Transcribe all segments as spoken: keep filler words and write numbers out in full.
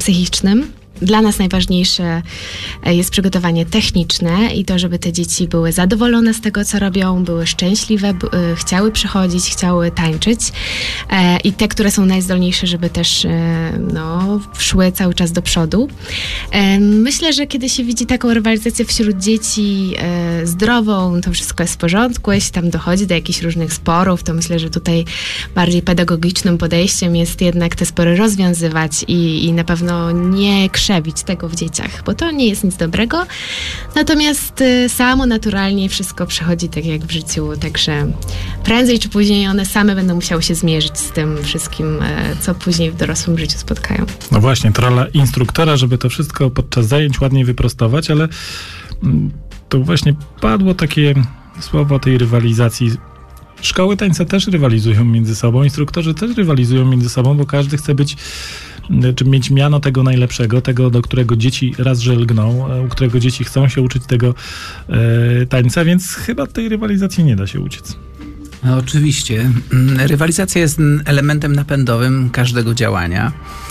psychicznym. Dla nas najważniejsze jest przygotowanie techniczne i to, żeby te dzieci były zadowolone z tego, co robią, były szczęśliwe, b- chciały przychodzić, chciały tańczyć e, i te, które są najzdolniejsze, żeby też e, no, szły cały czas do przodu. E, myślę, że kiedy się widzi taką rywalizację wśród dzieci e, zdrową, to wszystko jest w porządku, jeśli tam dochodzi do jakichś różnych sporów, to myślę, że tutaj bardziej pedagogicznym podejściem jest jednak te spory rozwiązywać i, i na pewno nie krzewić tego w dzieciach, bo to nie jest nic dobrego. Natomiast y, samo naturalnie wszystko przechodzi tak jak w życiu, także prędzej czy później one same będą musiały się zmierzyć z tym wszystkim, y, co później w dorosłym życiu spotkają. No właśnie, to rola instruktora, żeby to wszystko podczas zajęć ładnie wyprostować, ale mm, to właśnie padło takie słowo o tej rywalizacji. Szkoły tańca też rywalizują między sobą, instruktorzy też rywalizują między sobą, bo każdy chce być, czy mieć miano tego najlepszego, tego, do którego dzieci raz że lgną, u którego dzieci chcą się uczyć tego e, tańca, więc chyba tej rywalizacji nie da się uciec. No, oczywiście. Rywalizacja jest elementem napędowym każdego działania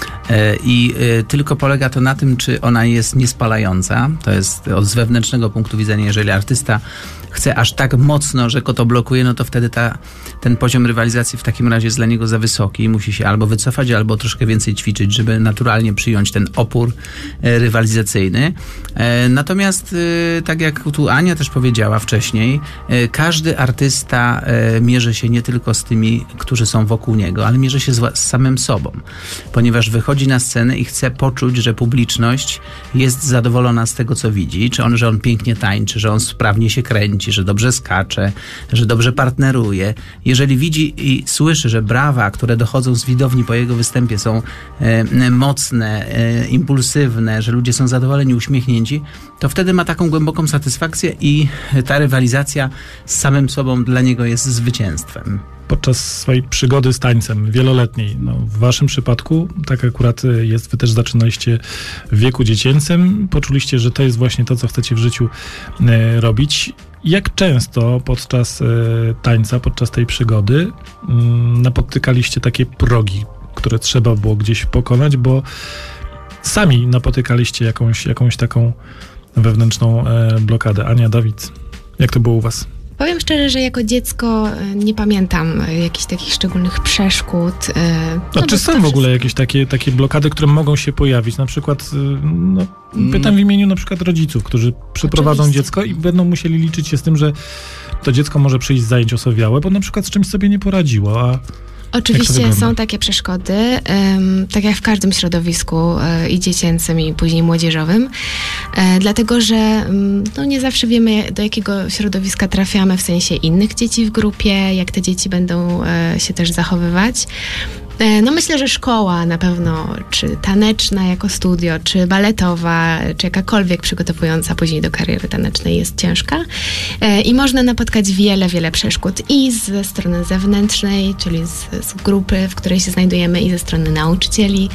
i tylko polega to na tym, czy ona jest niespalająca. To jest od z wewnętrznego punktu widzenia, jeżeli artysta chce aż tak mocno, że go to blokuje, no to wtedy ta, ten poziom rywalizacji w takim razie jest dla niego za wysoki. Musi się albo wycofać, albo troszkę więcej ćwiczyć, żeby naturalnie przyjąć ten opór rywalizacyjny. Natomiast, tak jak tu Ania też powiedziała wcześniej, każdy artysta mierzy się nie tylko z tymi, którzy są wokół niego, ale mierzy się z, z samym sobą, ponieważ wychodzi na scenę i chce poczuć, że publiczność jest zadowolona z tego, co widzi, czy on, że on pięknie tańczy, że on sprawnie się kręci, że dobrze skacze, że dobrze partneruje. Jeżeli widzi i słyszy, że brawa, które dochodzą z widowni po jego występie są e, mocne, e, impulsywne, że ludzie są zadowoleni, uśmiechnięci, to wtedy ma taką głęboką satysfakcję i ta rywalizacja z samym sobą dla niego jest zwycięstwem. Podczas swojej przygody z tańcem wieloletniej, no w waszym przypadku tak akurat jest, wy też zaczynaliście w wieku dziecięcym, poczuliście, że to jest właśnie to, co chcecie w życiu e, robić. Jak często podczas e, tańca, podczas tej przygody m, napotykaliście takie progi, które trzeba było gdzieś pokonać, bo sami napotykaliście jakąś, jakąś taką wewnętrzną e, blokadę. Ania, Dawid, jak to było u was? Powiem szczerze, że jako dziecko nie pamiętam jakichś takich szczególnych przeszkód. No, A czy są w ogóle jakieś takie, takie blokady, które mogą się pojawić? Na przykład, no, pytam w imieniu na przykład rodziców, którzy przyprowadzą Oczywiście. dziecko i będą musieli liczyć się z tym, że to dziecko może przyjść z zajęć osowiałe, bo na przykład z czymś sobie nie poradziło, a Oczywiście są takie przeszkody, um, tak jak w każdym środowisku um, i dziecięcym, i później młodzieżowym, um, dlatego, że um, no nie zawsze wiemy, do jakiego środowiska trafiamy, w sensie innych dzieci w grupie, jak te dzieci będą um, się też zachowywać. No myślę, że szkoła na pewno, czy taneczna jako studio, czy baletowa, czy jakakolwiek przygotowująca później do kariery tanecznej jest ciężka i można napotkać wiele, wiele przeszkód i ze strony zewnętrznej, czyli z, z grupy, w której się znajdujemy, i ze strony nauczycieli.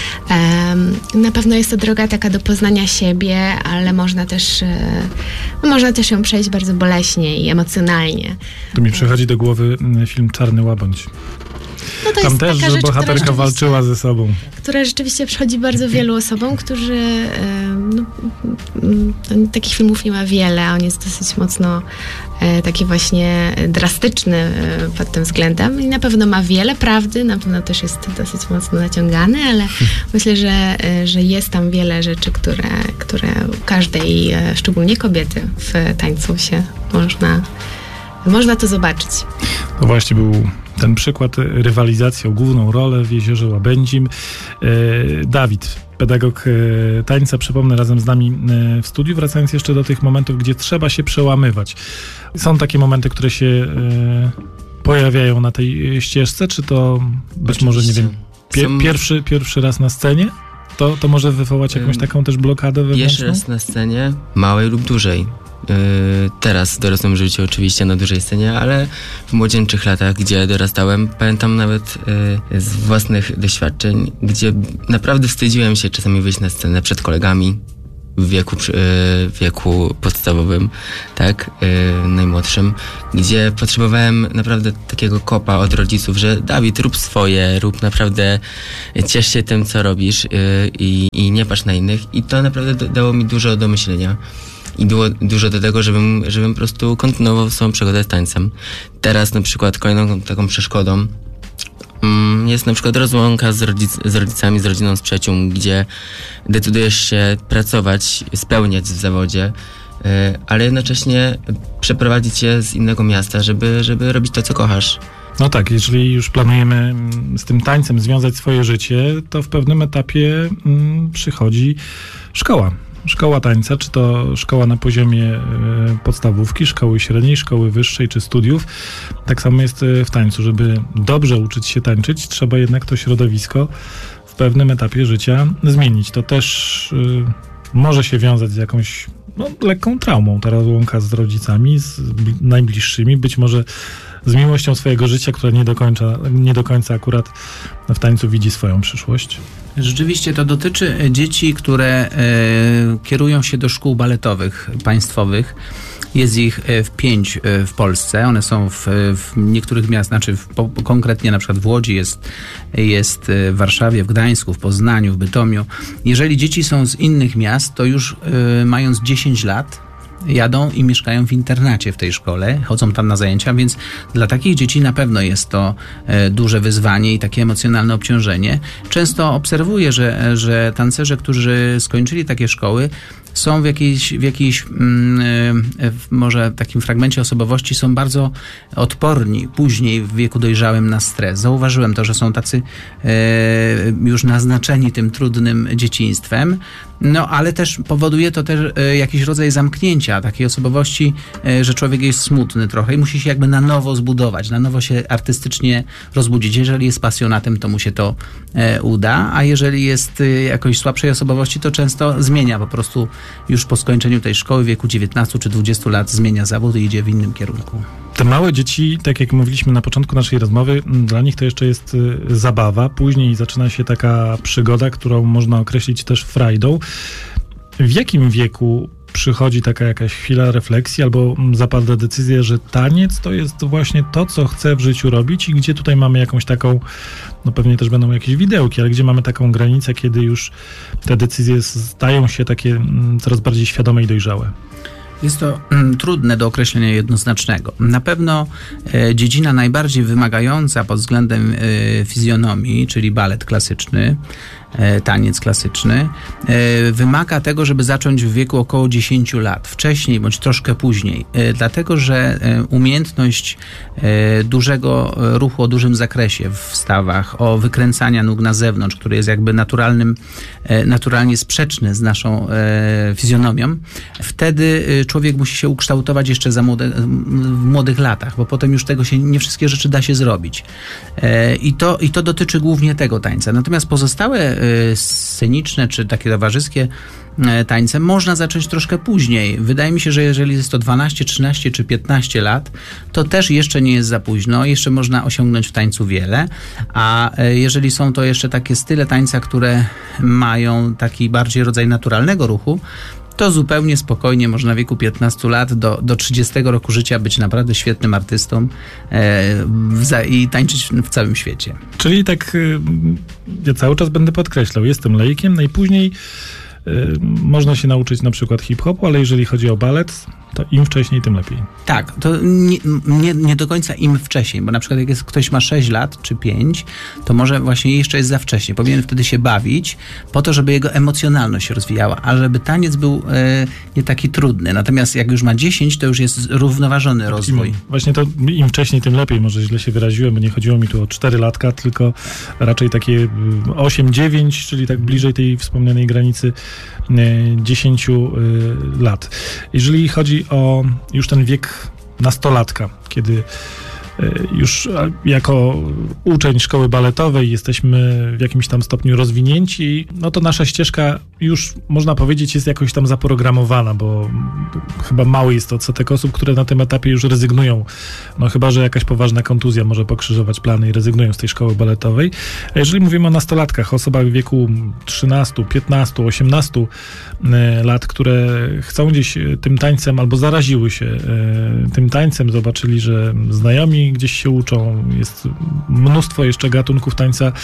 Na pewno jest to droga taka do poznania siebie, ale można też, można też ją przejść bardzo boleśnie i emocjonalnie. Tu mi przychodzi do głowy film Czarny Łabędź. No to Tam jest też, taka że rzecz, bohaterka walczyła ze sobą. Która rzeczywiście przychodzi bardzo wielu osobom, którzy... No, takich filmów nie ma wiele, a on jest dosyć mocno taki właśnie drastyczny pod tym względem i na pewno ma wiele prawdy, na pewno też jest dosyć mocno naciągany, ale myślę, że, że jest tam wiele rzeczy, które, które u każdej, szczególnie kobiety, w tańcu się można, można to zobaczyć. To właśnie był ten przykład rywalizacji o główną rolę w Jeziorze Łabędzim. Dawid, pedagog tańca, przypomnę, razem z nami w studiu, wracając jeszcze do tych momentów, gdzie trzeba się przełamywać. Są takie momenty, które się pojawiają na tej ścieżce, czy to być Oczywiście. może, nie wiem, pie- Są... pierwszy, pierwszy raz na scenie? To, to może wywołać jakąś taką też blokadę wewnętrzną? Pierwszy raz na scenie, małej lub dużej. Yy, teraz w dorosłym życiu oczywiście na dużej scenie, ale w młodzieńczych latach, gdzie dorastałem, pamiętam nawet yy, z własnych doświadczeń, gdzie naprawdę wstydziłem się czasami wyjść na scenę przed kolegami, w wieku, w wieku podstawowym, tak, najmłodszym, gdzie potrzebowałem naprawdę takiego kopa od rodziców, że Dawid, rób swoje, rób naprawdę, ciesz się tym, co robisz i, i nie patrz na innych. I to naprawdę dało mi dużo do myślenia. I było dużo do tego, żebym, żebym po prostu kontynuował swoją przygodę z tańcem. Teraz na przykład kolejną taką przeszkodą jest na przykład rozłąka z, rodzic, z rodzicami, z rodziną, z przyjaciółmi, gdzie decydujesz się pracować, spełniać w zawodzie, ale jednocześnie przeprowadzić się z innego miasta, żeby, żeby robić to, co kochasz. No tak, jeżeli już planujemy z tym tańcem związać swoje życie, to w pewnym etapie mm, przychodzi szkoła. Szkoła tańca, czy to szkoła na poziomie podstawówki, szkoły średniej, szkoły wyższej, czy studiów. Tak samo jest w tańcu. Żeby dobrze uczyć się tańczyć, trzeba jednak to środowisko w pewnym etapie życia zmienić. To też y, może się wiązać z jakąś no, lekką traumą, ta rozłąka z rodzicami, z najbliższymi, być może z miłością swojego życia, która nie do końca, nie do końca akurat w tańcu widzi swoją przyszłość. Rzeczywiście to dotyczy dzieci, które e, kierują się do szkół baletowych państwowych. Jest ich w pięć w Polsce. One są w, w niektórych miastach, znaczy w, po, konkretnie na przykład w Łodzi jest, jest w Warszawie, w Gdańsku, w Poznaniu, w Bytomiu. Jeżeli dzieci są z innych miast, to już e, mając dziesięć lat jadą i mieszkają w internacie w tej szkole, chodzą tam na zajęcia, więc dla takich dzieci na pewno jest to e, duże wyzwanie i takie emocjonalne obciążenie. Często obserwuję, że, że tancerze, którzy skończyli takie szkoły, są w jakiejś, w jakiejś mm, w może takim fragmencie osobowości są bardzo odporni później w wieku dojrzałym na stres. Zauważyłem to, że są tacy e, już naznaczeni tym trudnym dzieciństwem, no ale też powoduje to też e, jakiś rodzaj zamknięcia takiej osobowości, e, że człowiek jest smutny trochę i musi się jakby na nowo zbudować, na nowo się artystycznie rozbudzić. Jeżeli jest pasjonatem, to mu się to e, uda, a jeżeli jest e, jakoś słabszej osobowości, to często zmienia po prostu już po skończeniu tej szkoły w wieku dziewiętnastu czy dwudziestu lat zmienia zawód i idzie w innym kierunku. Te małe dzieci, tak jak mówiliśmy na początku naszej rozmowy, dla nich to jeszcze jest zabawa. Później zaczyna się taka przygoda, którą można określić też frajdą. W jakim wieku przychodzi taka jakaś chwila refleksji albo zapada decyzja, że taniec to jest właśnie to, co chcę w życiu robić i gdzie tutaj mamy jakąś taką, no pewnie też będą jakieś widełki, ale gdzie mamy taką granicę, kiedy już te decyzje stają się takie coraz bardziej świadome i dojrzałe? Jest to mm, trudne do określenia jednoznacznego. Na pewno e, dziedzina najbardziej wymagająca pod względem e, fizjonomii, czyli balet klasyczny, e, taniec klasyczny, e, wymaga tego, żeby zacząć w wieku około dziesięciu lat, wcześniej bądź troszkę później, e, dlatego że e, umiejętność e, dużego ruchu o dużym zakresie w stawach, o wykręcania nóg na zewnątrz, który jest jakby naturalnym, e, naturalnie sprzeczny z naszą e, fizjonomią, wtedy e, człowiek musi się ukształtować jeszcze za młode, w młodych latach, bo potem już tego się, nie wszystkie rzeczy da się zrobić. E, i, to, I to dotyczy głównie tego tańca. Natomiast pozostałe e, sceniczne czy takie towarzyskie e, tańce można zacząć troszkę później. Wydaje mi się, że jeżeli jest to dwanaście, trzynaście czy piętnaście lat, to też jeszcze nie jest za późno. Jeszcze można osiągnąć w tańcu wiele. A e, jeżeli są to jeszcze takie style tańca, które mają taki bardziej rodzaj naturalnego ruchu, to zupełnie spokojnie można w wieku piętnastu lat do, do trzydziestego roku życia być naprawdę świetnym artystą e, i tańczyć w całym świecie. Czyli tak, ja cały czas będę podkreślał, jestem laikiem, najpóźniej y, można się nauczyć na przykład hip-hopu, ale jeżeli chodzi o balet, to im wcześniej, tym lepiej. Tak, to nie, nie, nie do końca im wcześniej, bo na przykład jak jest, ktoś ma sześć lat czy pięć, to może właśnie jeszcze jest za wcześnie. Powinien wtedy się bawić po to, żeby jego emocjonalność się rozwijała, a żeby taniec był e, nie taki trudny. Natomiast jak już ma dziesięć, to już jest równoważony rozwój. Właśnie to im wcześniej, tym lepiej. Może źle się wyraziłem, bo nie chodziło mi tu o cztery latka, tylko raczej takie osiem dziewięć, czyli tak bliżej tej wspomnianej granicy dziesięciu lat. Jeżeli chodzi o już ten wiek nastolatka, kiedy już jako uczeń szkoły baletowej jesteśmy w jakimś tam stopniu rozwinięci, no to nasza ścieżka już, można powiedzieć, jest jakoś tam zaprogramowana, bo chyba mały jest odsetek osób, które na tym etapie już rezygnują. No chyba, że jakaś poważna kontuzja może pokrzyżować plany i rezygnują z tej szkoły baletowej. A jeżeli mówimy o nastolatkach, osobach w wieku trzynastu, piętnastu, osiemnastu lat, które chcą gdzieś tym tańcem albo zaraziły się tym tańcem, zobaczyli, że znajomi gdzieś się uczą, jest mnóstwo jeszcze gatunków tańca,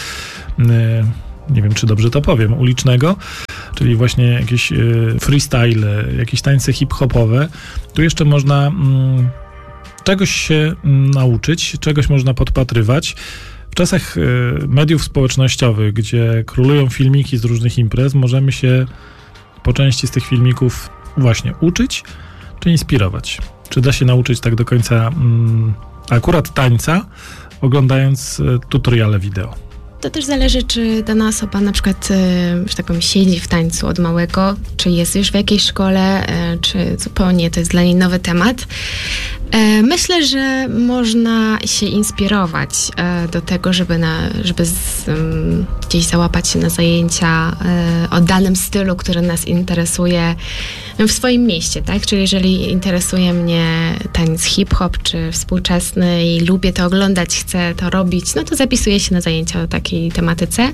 nie wiem, czy dobrze to powiem, ulicznego, czyli właśnie jakieś freestyle, jakieś tańce hip-hopowe. Tu jeszcze można mm, czegoś się nauczyć, czegoś można podpatrywać. W czasach mediów społecznościowych, gdzie królują filmiki z różnych imprez, możemy się po części z tych filmików właśnie uczyć, czy inspirować. Czy da się nauczyć tak do końca mm, akurat tańca, oglądając tutoriale wideo? To też zależy, czy dana osoba na przykład, że tak powiem, siedzi w tańcu od małego, czy jest już w jakiejś szkole, czy zupełnie to jest dla niej nowy temat. Myślę, że można się inspirować do tego, żeby, na, żeby z, gdzieś załapać się na zajęcia o danym stylu, który nas interesuje w swoim mieście, tak? Czyli jeżeli interesuje mnie taniec hip-hop czy współczesny i lubię to oglądać, chcę to robić, no to zapisuję się na zajęcia o takiej tematyce.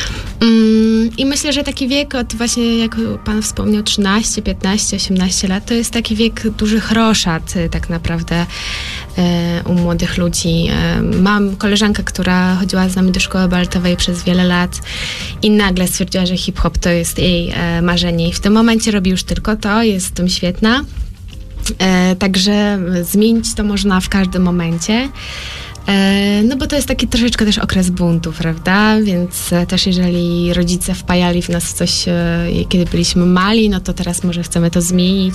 I myślę, że taki wiek od właśnie, jak pan wspomniał, trzynaście, piętnaście, osiemnaście lat, to jest taki wiek dużych roszad tak naprawdę u młodych ludzi. Mam koleżankę, która chodziła z nami do szkoły baletowej przez wiele lat i nagle stwierdziła, że hip-hop to jest jej marzenie i w tym momencie robi już tylko to, jest w tym świetna. Także zmienić to można w każdym momencie. No bo to jest taki troszeczkę też okres buntu, prawda? Więc też jeżeli rodzice wpajali w nas coś, kiedy byliśmy mali, no to teraz może chcemy to zmienić.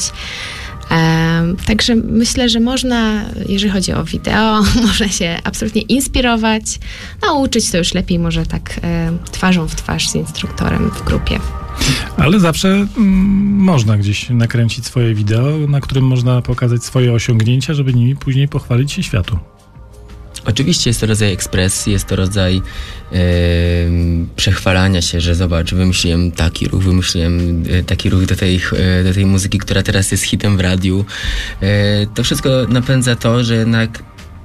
Także myślę, że można, jeżeli chodzi o wideo, można się absolutnie inspirować, no uczyć to już lepiej może tak twarzą w twarz z instruktorem w grupie. Ale zawsze mm, można gdzieś nakręcić swoje wideo, na którym można pokazać swoje osiągnięcia, żeby nimi później pochwalić się światu. Oczywiście jest to rodzaj ekspresji, jest to rodzaj yy, przechwalania się, że zobacz, wymyśliłem taki ruch, wymyśliłem yy, taki ruch do tej, yy, do tej muzyki, która teraz jest hitem w radiu. Yy, to wszystko napędza to, że jednak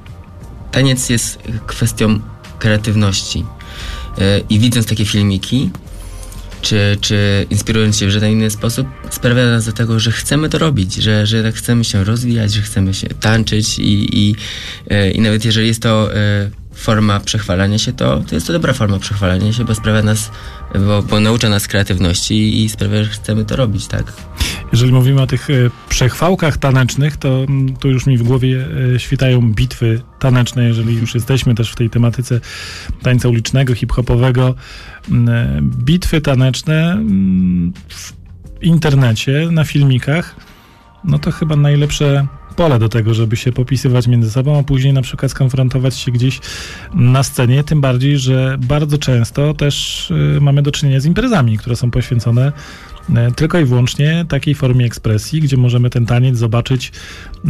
taniec jest kwestią kreatywności. Yy, I widząc takie filmiki, czy, czy inspirując się w żaden inny sposób, sprawia nas do tego, że chcemy to robić, że, że tak chcemy się rozwijać, że chcemy się tańczyć i, i, i nawet jeżeli jest to forma przechwalania się, to, to jest to dobra forma przechwalania się, bo sprawia nas, bo, bo naucza nas kreatywności i sprawia, że chcemy to robić, tak. Jeżeli mówimy o tych e, przechwałkach tanecznych, to tu już mi w głowie e, świtają bitwy taneczne, jeżeli już jesteśmy też w tej tematyce tańca ulicznego, hip-hopowego. E, bitwy taneczne m, w internecie, na filmikach, no to chyba najlepsze pole do tego, żeby się popisywać między sobą, a później na przykład skonfrontować się gdzieś na scenie, tym bardziej, że bardzo często też y, mamy do czynienia z imprezami, które są poświęcone y, tylko i wyłącznie takiej formie ekspresji, gdzie możemy ten taniec zobaczyć y,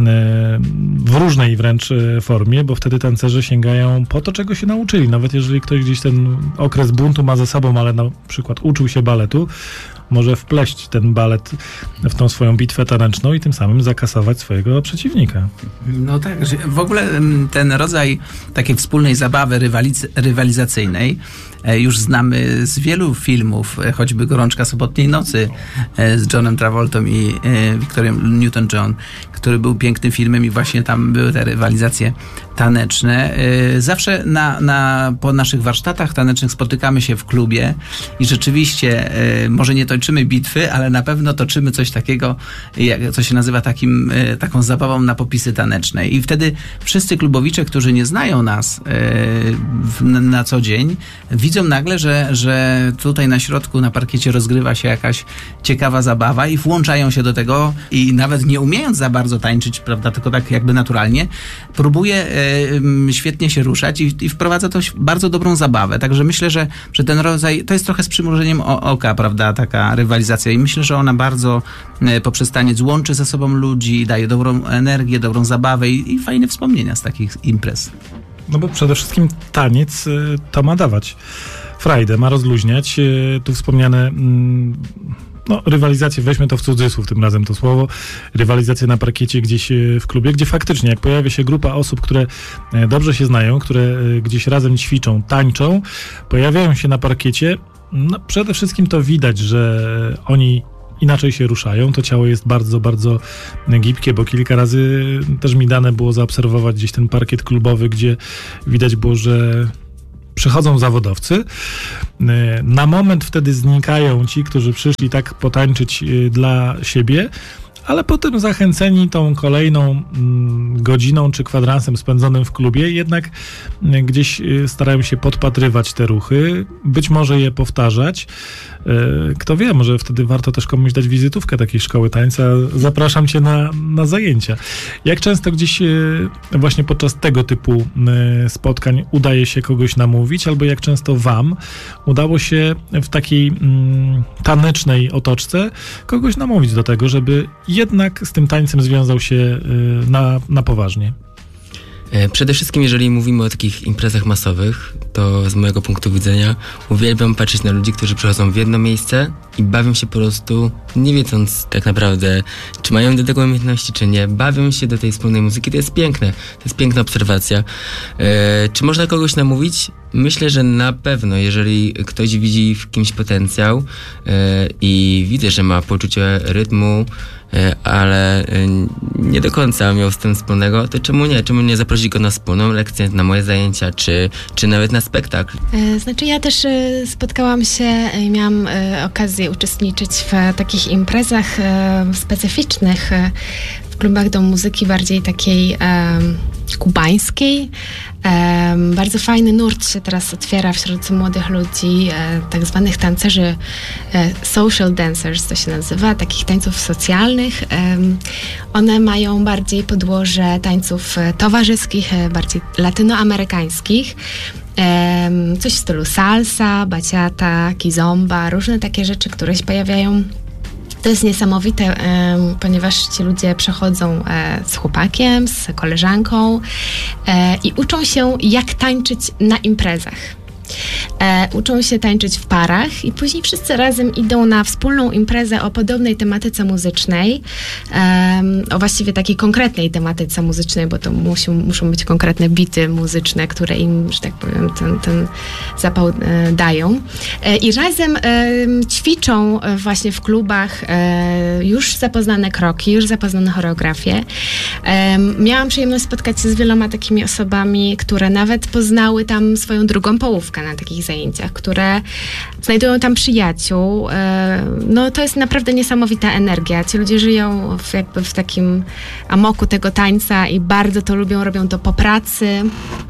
w różnej wręcz y, formie, bo wtedy tancerze sięgają po to, czego się nauczyli. Nawet jeżeli ktoś gdzieś ten okres buntu ma za sobą, ale na przykład uczył się baletu, może wpleść ten balet w tą swoją bitwę taneczną i tym samym zakasować swojego przeciwnika. No tak, w ogóle ten rodzaj takiej wspólnej zabawy rywaliz- rywalizacyjnej już znamy z wielu filmów, choćby Gorączka sobotniej nocy z Johnem Travoltą i Victorią Newton-John, który był pięknym filmem i właśnie tam były te rywalizacje taneczne. Zawsze na, na, po naszych warsztatach tanecznych spotykamy się w klubie i rzeczywiście może nie toczymy bitwy, ale na pewno toczymy coś takiego, jak, co się nazywa takim, taką zabawą na popisy taneczne. I wtedy wszyscy klubowicze, którzy nie znają nas na, na co dzień, widzą nagle, że, że tutaj na środku, na parkiecie rozgrywa się jakaś ciekawa zabawa i włączają się do tego i nawet nie umiejąc za bardzo bardzo tańczyć, prawda, tylko tak jakby naturalnie, próbuje e, świetnie się ruszać i, i wprowadza to bardzo dobrą zabawę. Także myślę, że, że ten rodzaj, to jest trochę z przymrużeniem oka, prawda, taka rywalizacja i myślę, że ona bardzo e, poprzez taniec łączy ze sobą ludzi, daje dobrą energię, dobrą zabawę i, i fajne wspomnienia z takich imprez. No bo przede wszystkim taniec y, to ma dawać frajdę, ma rozluźniać. Y, tu wspomniane mm, no, rywalizacje, weźmy to w cudzysłów tym razem to słowo, rywalizacje na parkiecie gdzieś y, w klubie, gdzie faktycznie jak pojawia się grupa osób, które y, dobrze się znają, które y, gdzieś razem ćwiczą, tańczą, pojawiają się na parkiecie, no przede wszystkim to widać, że oni inaczej się ruszają, to ciało jest bardzo, bardzo gibkie, bo kilka razy też mi dane było zaobserwować gdzieś ten parkiet klubowy, gdzie widać było, że przychodzą zawodowcy. Na moment wtedy znikają ci, którzy przyszli tak potańczyć dla siebie, ale potem zachęceni tą kolejną mm, godziną czy kwadransem spędzonym w klubie, jednak y, gdzieś y, starają się podpatrywać te ruchy, być może je powtarzać. Y, kto wie, może wtedy warto też komuś dać wizytówkę takiej szkoły tańca. Zapraszam cię na, na zajęcia. Jak często gdzieś y, właśnie podczas tego typu y, spotkań udaje się kogoś namówić, albo jak często wam udało się w takiej y, tanecznej otoczce kogoś namówić do tego, żeby jednak z tym tańcem związał się y, na, na poważnie? Przede wszystkim, jeżeli mówimy o takich imprezach masowych, to z mojego punktu widzenia uwielbiam patrzeć na ludzi, którzy przychodzą w jedno miejsce i bawią się po prostu, nie wiedząc tak naprawdę, czy mają do tego umiejętności, czy nie. Bawią się do tej wspólnej muzyki. To jest piękne. To jest piękna obserwacja. E, czy można kogoś namówić? Myślę, że na pewno, jeżeli ktoś widzi w kimś potencjał e, i widzę, że ma poczucie rytmu, ale nie do końca miał z tym wspólnego, to czemu nie? Czemu nie zaprosić go na wspólną lekcję, na moje zajęcia, czy, czy nawet na spektakl? Znaczy ja też spotkałam się i miałam okazję uczestniczyć w takich imprezach specyficznych, w klubach do muzyki bardziej takiej um, kubańskiej. Um, bardzo fajny nurt się teraz otwiera wśród młodych ludzi, e, tak zwanych tancerzy e, social dancers to się nazywa, takich tańców socjalnych. E, one mają bardziej podłoże tańców towarzyskich, e, bardziej latynoamerykańskich. E, coś w stylu salsa, baciata, kizomba, różne takie rzeczy, które się pojawiają. To jest niesamowite, e, ponieważ ci ludzie przechodzą e, z chłopakiem, z koleżanką e, i uczą się, jak tańczyć na imprezach. E, uczą się tańczyć w parach i później wszyscy razem idą na wspólną imprezę o podobnej tematyce muzycznej, e, o właściwie takiej konkretnej tematyce muzycznej, bo to muszą, muszą być konkretne bity muzyczne, które im, że tak powiem, ten, ten zapał e, dają. E, I razem e, ćwiczą właśnie w klubach e, już zapoznane kroki, już zapoznane choreografie. E, miałam przyjemność spotkać się z wieloma takimi osobami, które nawet poznały tam swoją drugą połówkę na takich zajęciach, które znajdują tam przyjaciół. No to jest naprawdę niesamowita energia. Ci ludzie żyją w, jakby w takim amoku tego tańca i bardzo to lubią, robią to po pracy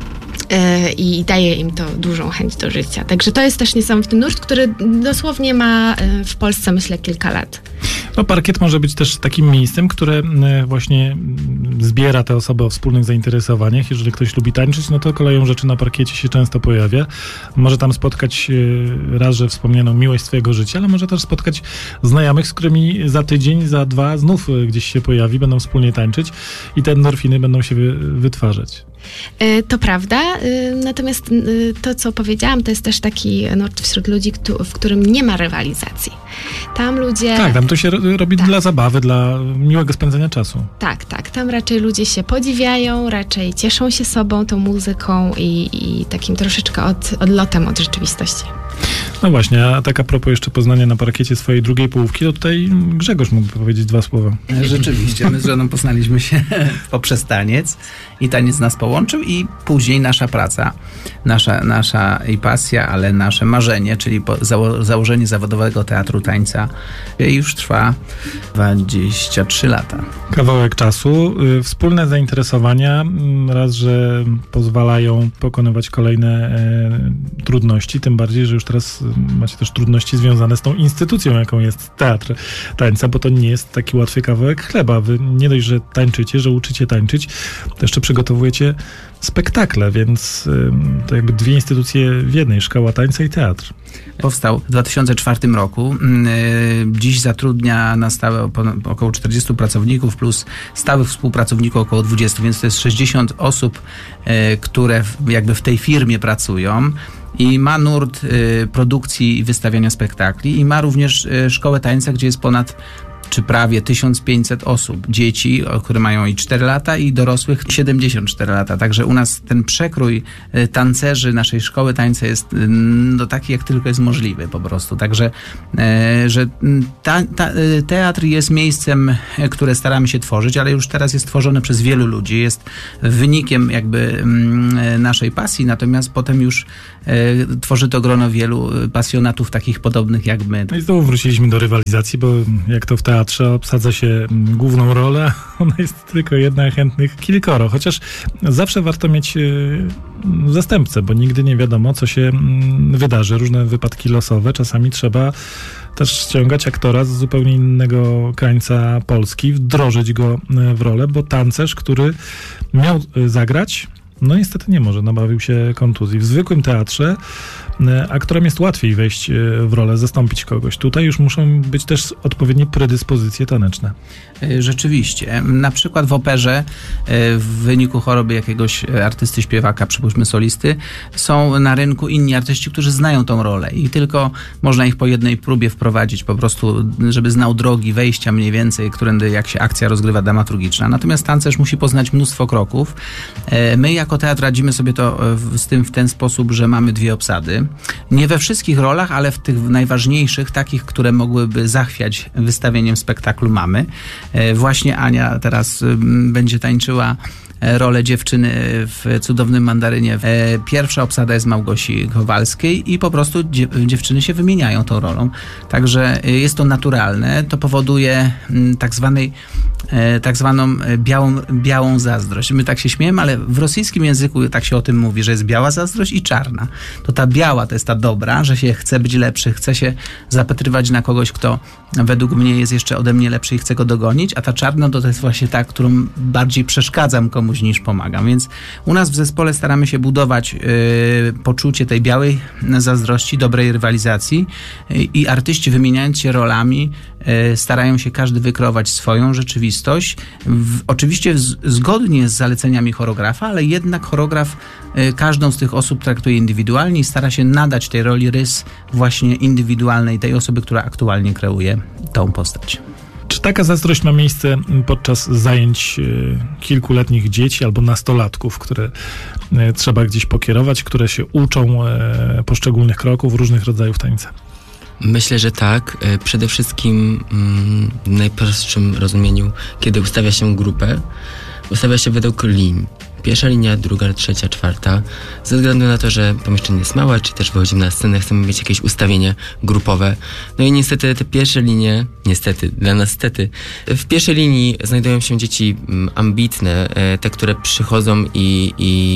i daje im to dużą chęć do życia. Także to jest też niesamowity nurt, który dosłownie ma w Polsce, myślę, kilka lat. No, parkiet może być też takim miejscem, które właśnie zbiera te osoby o wspólnych zainteresowaniach. Jeżeli ktoś lubi tańczyć, no to koleją rzeczy na parkiecie się często pojawia. Może tam spotkać raz, że wspomnianą miłość swojego życia, ale może też spotkać znajomych, z którymi za tydzień, za dwa znów gdzieś się pojawi, będą wspólnie tańczyć i te endorfiny będą się wy- wytwarzać. To prawda, natomiast to, co powiedziałam, to jest też taki nurt wśród ludzi, w którym nie ma rywalizacji. Tam ludzie... Tak, tam to się robi tak. Dla zabawy, dla miłego spędzania czasu. Tak, tak. Tam raczej ludzie się podziwiają, raczej cieszą się sobą, tą muzyką i, i takim troszeczkę od, odlotem od rzeczywistości. No właśnie, a tak a propos jeszcze poznania na parkiecie swojej drugiej połówki, to tutaj Grzegorz mógłby powiedzieć dwa słowa. Rzeczywiście, my z żoną poznaliśmy się poprzez taniec i taniec nas połączył i później nasza praca, nasza, nasza i pasja, ale nasze marzenie, czyli po, zało, założenie zawodowego teatru tańca już trwa dwadzieścia trzy lata. Kawałek czasu. Wspólne zainteresowania raz, że pozwalają pokonywać kolejne e, trudności, tym bardziej, że już teraz macie też trudności związane z tą instytucją, jaką jest teatr tańca, bo to nie jest taki łatwy kawałek chleba. Wy nie dość, że tańczycie, że uczycie tańczyć, to jeszcze przygotowujecie spektakle, więc to jakby dwie instytucje w jednej, szkoła tańca i teatr. Powstał w dwa tysiące czwartym roku. Dziś zatrudnia na stałe około czterdziestu pracowników plus stałych współpracowników około dwudziestu, więc to jest sześćdziesiąt osób, które jakby w tej firmie pracują. I ma nurt produkcji i wystawiania spektakli i ma również szkołę tańca, gdzie jest ponad czy prawie tysiąc pięćset osób, dzieci, które mają i cztery lata i dorosłych siedemdziesiąt cztery lata. Także u nas ten przekrój tancerzy naszej szkoły tańca jest no, taki, jak tylko jest możliwy po prostu. Także, e, że ta, ta, teatr jest miejscem, które staramy się tworzyć, ale już teraz jest tworzone przez wielu ludzi. Jest wynikiem jakby m, naszej pasji, natomiast potem już e, tworzy to grono wielu pasjonatów takich podobnych jak my. No i znowu wróciliśmy do rywalizacji, bo jak to w teatrze obsadza się główną rolę, ona jest tylko jedna, a chętnych kilkoro. Chociaż zawsze warto mieć zastępcę, bo nigdy nie wiadomo, co się wydarzy. Różne wypadki losowe. Czasami trzeba też ściągać aktora z zupełnie innego krańca Polski, wdrożyć go w rolę, bo tancerz, który miał zagrać, no niestety nie może, nabawił się kontuzji. W zwykłym teatrze aktorom jest łatwiej wejść w rolę, zastąpić kogoś. Tutaj już muszą być też odpowiednie predyspozycje taneczne. Rzeczywiście. Na przykład w operze w wyniku choroby jakiegoś artysty, śpiewaka, przypuśćmy solisty, są na rynku inni artyści, którzy znają tą rolę i tylko można ich po jednej próbie wprowadzić po prostu, żeby znał drogi wejścia mniej więcej, którędy jak się akcja rozgrywa dramaturgiczna. Natomiast tancerz musi poznać mnóstwo kroków. My jako teatr radzimy sobie to z tym w ten sposób, że mamy dwie obsady. Nie we wszystkich rolach, ale w tych najważniejszych, takich, które mogłyby zachwiać wystawieniem spektaklu mamy. Właśnie Ania teraz będzie tańczyła rolę dziewczyny w Cudownym Mandarynie. Pierwsza obsada jest Małgosi Kowalskiej i po prostu dziewczyny się wymieniają tą rolą. Także jest to naturalne. To powoduje tak zwanej tak zwaną białą, białą zazdrość. My tak się śmiejemy, ale w rosyjskim języku tak się o tym mówi, że jest biała zazdrość i czarna. To ta biała to jest ta dobra, że się chce być lepszy, chce się zapatrywać na kogoś, kto według mnie jest jeszcze ode mnie lepszy i chce go dogonić, a ta czarna to, to jest właśnie ta, którą bardziej przeszkadzam komuś niż pomagam. Więc u nas w zespole staramy się budować yy, poczucie tej białej zazdrości, dobrej rywalizacji yy, i artyści wymieniając się rolami yy, starają się każdy wykreować swoją rzeczywistość. W, oczywiście z, zgodnie z zaleceniami choreografa, ale jednak choreograf y, każdą z tych osób traktuje indywidualnie i stara się nadać tej roli rys właśnie indywidualnej tej osoby, która aktualnie kreuje tą postać. Czy taka zazdrość ma miejsce podczas zajęć y, kilkuletnich dzieci albo nastolatków, które y, trzeba gdzieś pokierować, które się uczą y, poszczególnych kroków, różnych rodzajów tańca? Myślę, że tak. Przede wszystkim w najprostszym rozumieniu, kiedy ustawia się grupę, ustawia się według linii. Pierwsza linia, druga, trzecia, czwarta. Ze względu na to, że pomieszczenie jest małe, czy też wychodzimy na scenę, chcemy mieć jakieś ustawienie grupowe. No i niestety te pierwsze linie, niestety, dla nas stety, w pierwszej linii znajdują się dzieci ambitne, te, które przychodzą i,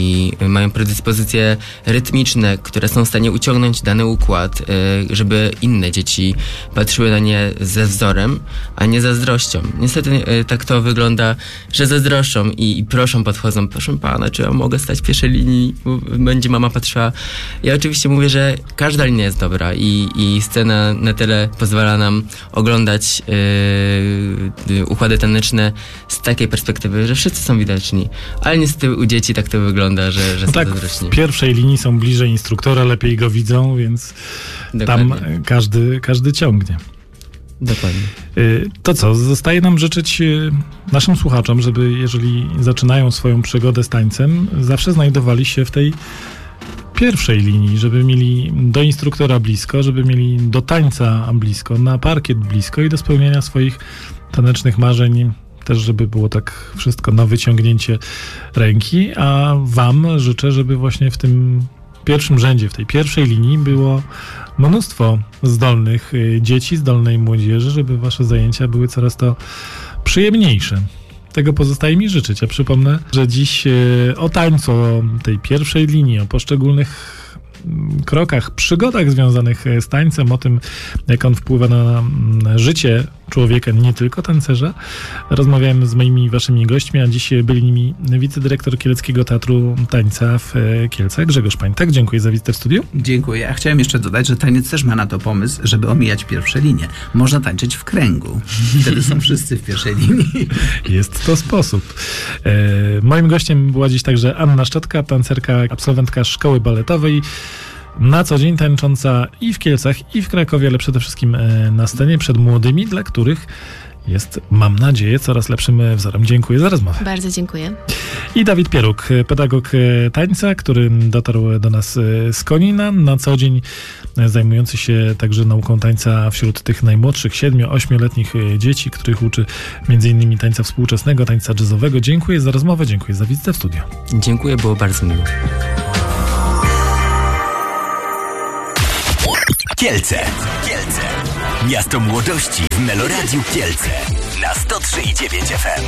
i mają predyspozycje rytmiczne, które są w stanie uciągnąć dany układ, żeby inne dzieci patrzyły na nie ze wzorem, a nie zazdrością. Niestety tak to wygląda, że zazdroszczą i, i proszą, podchodzą, proszę pana, czy ja mogę stać w pierwszej linii, będzie mama patrzyła. Ja oczywiście mówię, że każda linia jest dobra i, i scena na tyle pozwala nam oglądać yy, układy taneczne z takiej perspektywy, że wszyscy są widoczni, ale niestety u dzieci tak to wygląda, że, że no są tak, zazdroszni. W pierwszej linii są bliżej instruktora, lepiej go widzą, więc Dokładnie. Tam każdy, każdy ciągnie. Dokładnie. To co, zostaje nam życzyć naszym słuchaczom, żeby jeżeli zaczynają swoją przygodę z tańcem, zawsze znajdowali się w tej pierwszej linii, żeby mieli do instruktora blisko, żeby mieli do tańca blisko, na parkiet blisko i do spełnienia swoich tanecznych marzeń też, żeby było tak wszystko na wyciągnięcie ręki, a wam życzę, żeby właśnie w tym pierwszym rzędzie, w tej pierwszej linii było mnóstwo zdolnych dzieci, zdolnej młodzieży, żeby wasze zajęcia były coraz to przyjemniejsze. Tego pozostaje mi życzyć. Ja przypomnę, że dziś o tańcu, o tej pierwszej linii, o poszczególnych krokach, przygodach związanych z tańcem, o tym, jak on wpływa na życie człowieka, nie tylko tancerza. Rozmawiałem z moimi waszymi gośćmi, a dziś byli nimi wicedyrektor Kieleckiego Teatru Tańca w Kielcach, Grzegorz Pańtak. Dziękuję za wizytę w studiu. Dziękuję. Ja chciałem jeszcze dodać, że taniec też ma na to pomysł, żeby omijać pierwsze linie. Można tańczyć w kręgu. Wtedy są wszyscy w pierwszej linii. Jest to sposób. E, moim gościem była dziś także Anna Szczotka, tancerka, absolwentka szkoły baletowej, na co dzień tańcząca i w Kielcach, i w Krakowie, ale przede wszystkim na scenie przed młodymi, dla których jest, mam nadzieję, coraz lepszym wzorem. Dziękuję za rozmowę. Bardzo dziękuję. I Dawid Pieruk, pedagog tańca, który dotarł do nas z Konina, na co dzień zajmujący się także nauką tańca wśród tych najmłodszych, siedmiu, ośmioletnich dzieci, których uczy między innymi tańca współczesnego, tańca jazzowego. Dziękuję za rozmowę, dziękuję za wizytę w studio. Dziękuję, było bardzo miło. Kielce. Kielce. Miasto młodości w Meloradiu Kielce. Na sto trzy i dziewięć F M.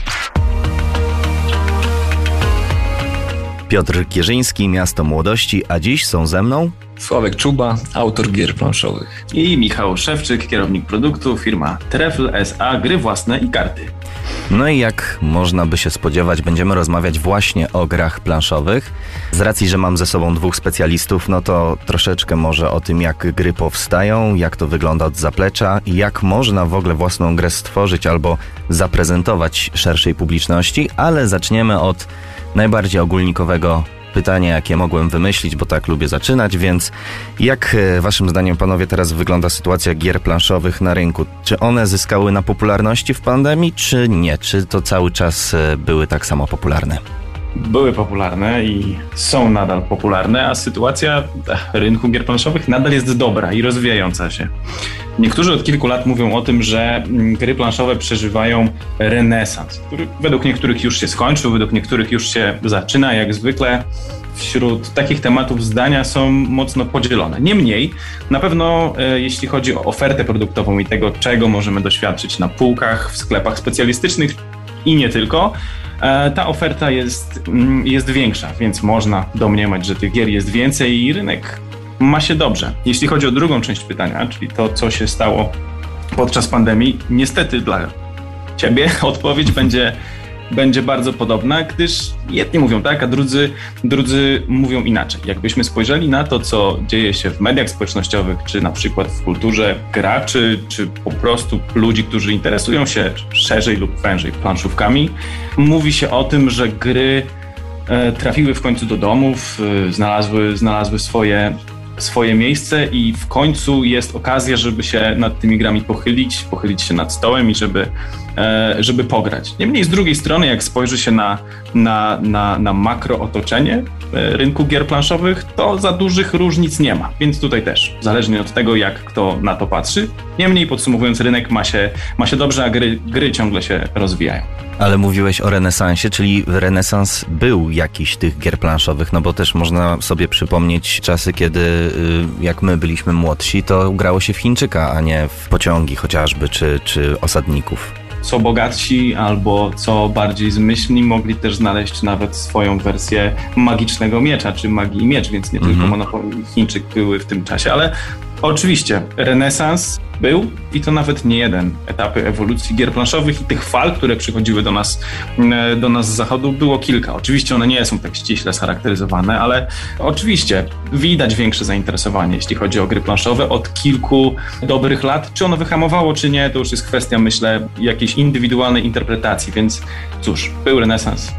Piotr Kierzyński, Miasto Młodości, a dziś są ze mną Sławek Czuba, autor gier planszowych. I Michał Szewczyk, kierownik produktu, firma Trefl S A, gry własne i karty. No i jak można by się spodziewać, będziemy rozmawiać właśnie o grach planszowych. Z racji, że mam ze sobą dwóch specjalistów, no to troszeczkę może o tym, jak gry powstają, jak to wygląda od zaplecza i jak można w ogóle własną grę stworzyć albo zaprezentować szerszej publiczności, ale zaczniemy od najbardziej ogólnikowego pytania, jakie mogłem wymyślić, bo tak lubię zaczynać, więc jak waszym zdaniem, panowie, teraz wygląda sytuacja gier planszowych na rynku? Czy one zyskały na popularności w pandemii, czy nie? Czy to cały czas były tak samo popularne? Były popularne i są nadal popularne, a sytuacja rynku gier planszowych nadal jest dobra i rozwijająca się. Niektórzy od kilku lat mówią o tym, że gry planszowe przeżywają renesans, który według niektórych już się skończył, według niektórych już się zaczyna. Jak zwykle wśród takich tematów zdania są mocno podzielone. Niemniej, na pewno e, jeśli chodzi o ofertę produktową i tego, czego możemy doświadczyć na półkach, w sklepach specjalistycznych i nie tylko, e, ta oferta jest, mm, jest większa, więc można domniemać, że tych gier jest więcej i rynek ma się dobrze. Jeśli chodzi o drugą część pytania, czyli to, co się stało podczas pandemii, niestety dla ciebie odpowiedź będzie, będzie bardzo podobna, gdyż jedni mówią tak, a drudzy, drudzy mówią inaczej. Jakbyśmy spojrzeli na to, co dzieje się w mediach społecznościowych, czy na przykład w kulturze graczy, czy po prostu ludzi, którzy interesują się szerzej lub wężej planszówkami, mówi się o tym, że gry e, trafiły w końcu do domów, e, znalazły, znalazły swoje swoje miejsce i w końcu jest okazja, żeby się nad tymi grami pochylić, pochylić się nad stołem i żeby, e, żeby pograć. Niemniej z drugiej strony, jak spojrzy się na, na, na, na makro otoczenie e, rynku gier planszowych, to za dużych różnic nie ma. Więc tutaj też, zależnie od tego, jak kto na to patrzy. Niemniej podsumowując, rynek ma się, ma się dobrze, a gry, gry ciągle się rozwijają. Ale mówiłeś o renesansie, czyli renesans był jakiś tych gier planszowych, no bo też można sobie przypomnieć czasy, kiedy jak my byliśmy młodsi, to grało się w Chińczyka, a nie w pociągi chociażby, czy, czy osadników. Co bogatsi albo co bardziej zmyślni mogli też znaleźć nawet swoją wersję magicznego miecza, czy magii i miecz, więc nie mm-hmm. tylko Monopoly i Chińczyk były w tym czasie, ale oczywiście renesans był i to nawet nie jeden. Etapy ewolucji gier planszowych i tych fal, które przychodziły do nas, do nas z zachodu, było kilka. Oczywiście one nie są tak ściśle scharakteryzowane, ale oczywiście widać większe zainteresowanie, jeśli chodzi o gry planszowe od kilku dobrych lat. Czy ono wyhamowało, czy nie, to już jest kwestia, myślę, jakiejś indywidualnej interpretacji, więc cóż, był renesans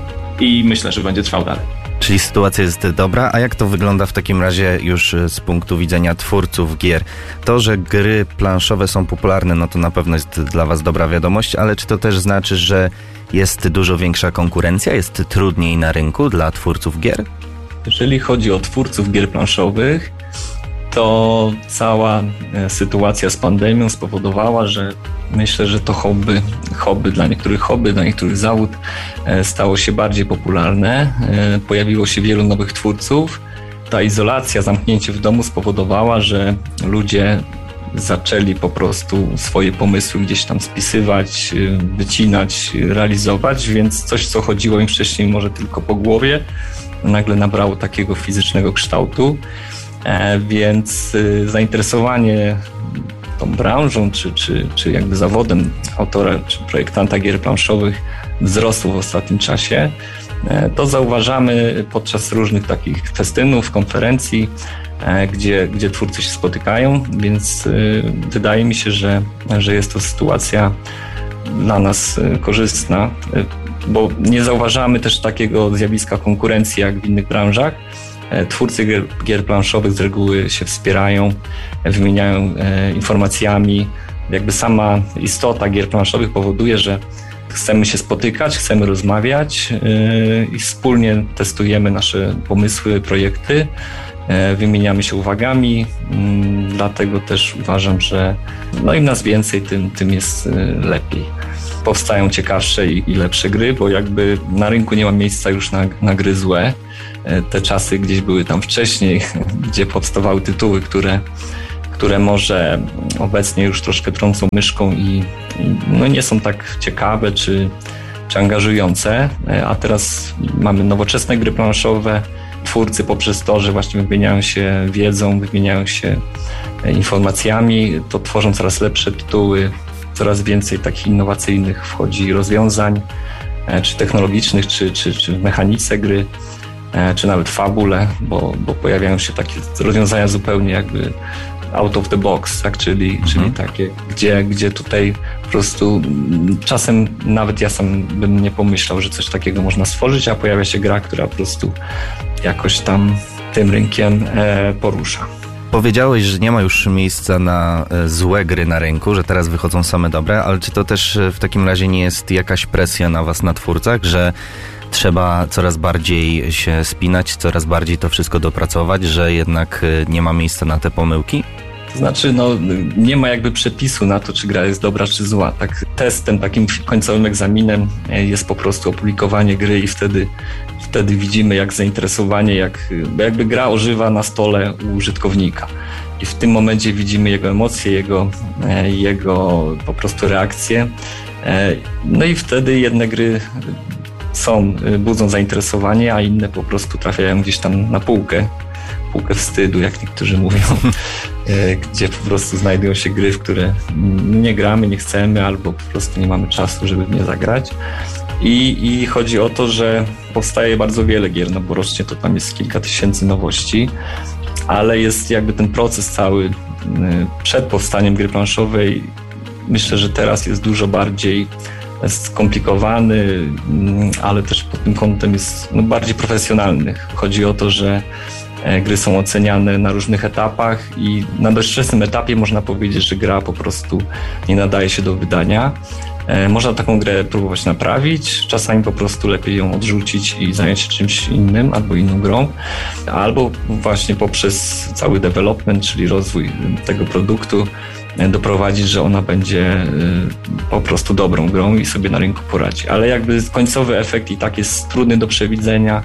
i myślę, że będzie trwał dalej. Czyli sytuacja jest dobra, a jak to wygląda w takim razie już z punktu widzenia twórców gier? To, że gry planszowe są popularne, no to na pewno jest dla was dobra wiadomość, ale czy to też znaczy, że jest dużo większa konkurencja, jest trudniej na rynku dla twórców gier? Jeżeli chodzi o twórców gier planszowych, to cała sytuacja z pandemią spowodowała, że myślę, że to hobby, hobby dla niektórych hobby, dla niektórych zawód stało się bardziej popularne. Pojawiło się wielu nowych twórców. Ta izolacja, zamknięcie w domu spowodowała, że ludzie zaczęli po prostu swoje pomysły gdzieś tam spisywać, wycinać, realizować, więc coś, co chodziło im wcześniej może tylko po głowie, nagle nabrało takiego fizycznego kształtu, więc zainteresowanie tą branżą, czy, czy, czy jakby zawodem autora, czy projektanta gier planszowych wzrosło w ostatnim czasie. To zauważamy podczas różnych takich festynów, konferencji, gdzie, gdzie twórcy się spotykają, więc wydaje mi się, że, że jest to sytuacja dla nas korzystna, bo nie zauważamy też takiego zjawiska konkurencji jak w innych branżach. Twórcy gier, gier planszowych z reguły się wspierają, wymieniają informacjami. Jakby sama istota gier planszowych powoduje, że chcemy się spotykać, chcemy rozmawiać i wspólnie testujemy nasze pomysły, projekty, wymieniamy się uwagami, dlatego też uważam, że no im nas więcej, tym, tym jest lepiej. Powstają ciekawsze i, i lepsze gry, bo jakby na rynku nie ma miejsca już na, na gry złe. Te czasy gdzieś były tam wcześniej, gdzie powstawały tytuły, które, które może obecnie już troszkę trącą myszką i, i no nie są tak ciekawe czy, czy angażujące, a teraz mamy nowoczesne gry planszowe. Twórcy poprzez to, że właśnie wymieniają się wiedzą, wymieniają się informacjami, to tworzą coraz lepsze tytuły, coraz więcej takich innowacyjnych wchodzi rozwiązań, czy technologicznych, czy, czy, czy w mechanice gry, czy nawet fabule, bo, bo pojawiają się takie rozwiązania zupełnie jakby out of the box, tak? czyli, mhm. czyli takie, gdzie, gdzie tutaj po prostu czasem nawet ja sam bym nie pomyślał, że coś takiego można stworzyć, a pojawia się gra, która po prostu jakoś tam tym rynkiem e, porusza. Powiedziałeś, że nie ma już miejsca na złe gry na rynku, że teraz wychodzą same dobre, ale czy to też w takim razie nie jest jakaś presja na was, na twórcach, że trzeba coraz bardziej się spinać, coraz bardziej to wszystko dopracować, że jednak nie ma miejsca na te pomyłki? To znaczy, no, nie ma jakby przepisu na to, czy gra jest dobra, czy zła. Tak, testem, takim końcowym egzaminem jest po prostu opublikowanie gry i wtedy, wtedy widzimy, jak zainteresowanie, jak jakby gra ożywa na stole u użytkownika. I w tym momencie widzimy jego emocje, jego, jego po prostu reakcje. No i wtedy jedne gry są, budzą zainteresowanie, a inne po prostu trafiają gdzieś tam na półkę. Półkę wstydu, jak niektórzy mówią, gdzie po prostu znajdują się gry, w które nie gramy, nie chcemy, albo po prostu nie mamy czasu, żeby w nie zagrać. I, i chodzi o to, że powstaje bardzo wiele gier, no bo rocznie to tam jest kilka tysięcy nowości, ale jest jakby ten proces cały przed powstaniem gry planszowej. Myślę, że teraz jest dużo bardziej skomplikowany, ale też pod tym kątem jest no, bardziej profesjonalny. Chodzi o to, że gry są oceniane na różnych etapach i na dość wczesnym etapie można powiedzieć, że gra po prostu nie nadaje się do wydania. Można taką grę próbować naprawić, czasami po prostu lepiej ją odrzucić i zająć się czymś innym albo inną grą, albo właśnie poprzez cały development, czyli rozwój tego produktu doprowadzić, że ona będzie po prostu dobrą grą i sobie na rynku poradzi. Ale jakby końcowy efekt i tak jest trudny do przewidzenia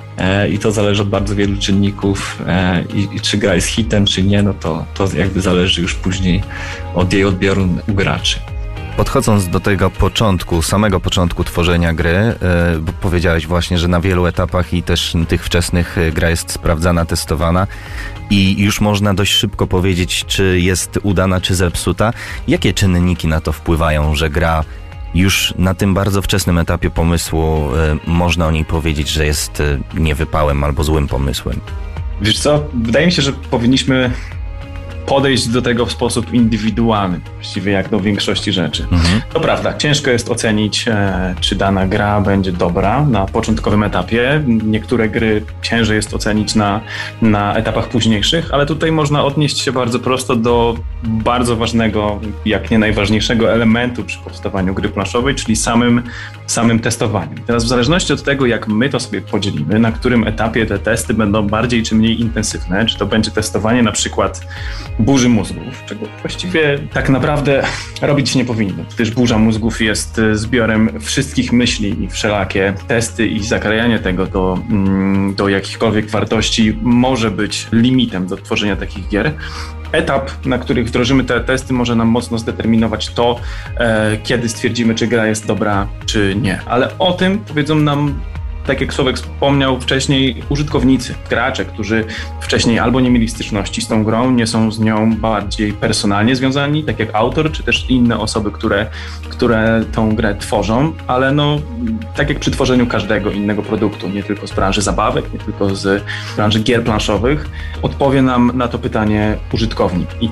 i to zależy od bardzo wielu czynników i, i czy gra jest hitem, czy nie, no to, to jakby zależy już później od jej odbioru u graczy. Podchodząc do tego początku, samego początku tworzenia gry, bo powiedziałeś właśnie, że na wielu etapach i też tych wczesnych gra jest sprawdzana, testowana i już można dość szybko powiedzieć, czy jest udana, czy zepsuta. Jakie czynniki na to wpływają, że gra już na tym bardzo wczesnym etapie pomysłu można o niej powiedzieć, że jest niewypałem albo złym pomysłem? Wiesz co, wydaje mi się, że powinniśmy podejść do tego w sposób indywidualny, właściwie jak do większości rzeczy. Mhm. To prawda, ciężko jest ocenić, e, czy dana gra będzie dobra na początkowym etapie. Niektóre gry ciężej jest ocenić na, na etapach późniejszych, ale tutaj można odnieść się bardzo prosto do bardzo ważnego, jak nie najważniejszego elementu przy powstawaniu gry planszowej, czyli samym, samym testowaniu. Teraz w zależności od tego, jak my to sobie podzielimy, na którym etapie te testy będą bardziej czy mniej intensywne, czy to będzie testowanie na przykład burzy mózgów, czego właściwie tak naprawdę robić nie powinno, gdyż burza mózgów jest zbiorem wszystkich myśli i wszelakie testy i zakrajanie tego do, do jakichkolwiek wartości może być limitem do tworzenia takich gier. Etap, na których wdrożymy te testy, może nam mocno zdeterminować to, e, kiedy stwierdzimy, czy gra jest dobra, czy nie. Ale o tym powiedzą nam, tak jak Sławek wspomniał wcześniej, użytkownicy, gracze, którzy wcześniej albo nie mieli styczności z tą grą, nie są z nią bardziej personalnie związani, tak jak autor, czy też inne osoby, które, które tą grę tworzą, ale no, tak jak przy tworzeniu każdego innego produktu, nie tylko z branży zabawek, nie tylko z branży gier planszowych, odpowie nam na to pytanie użytkownik. I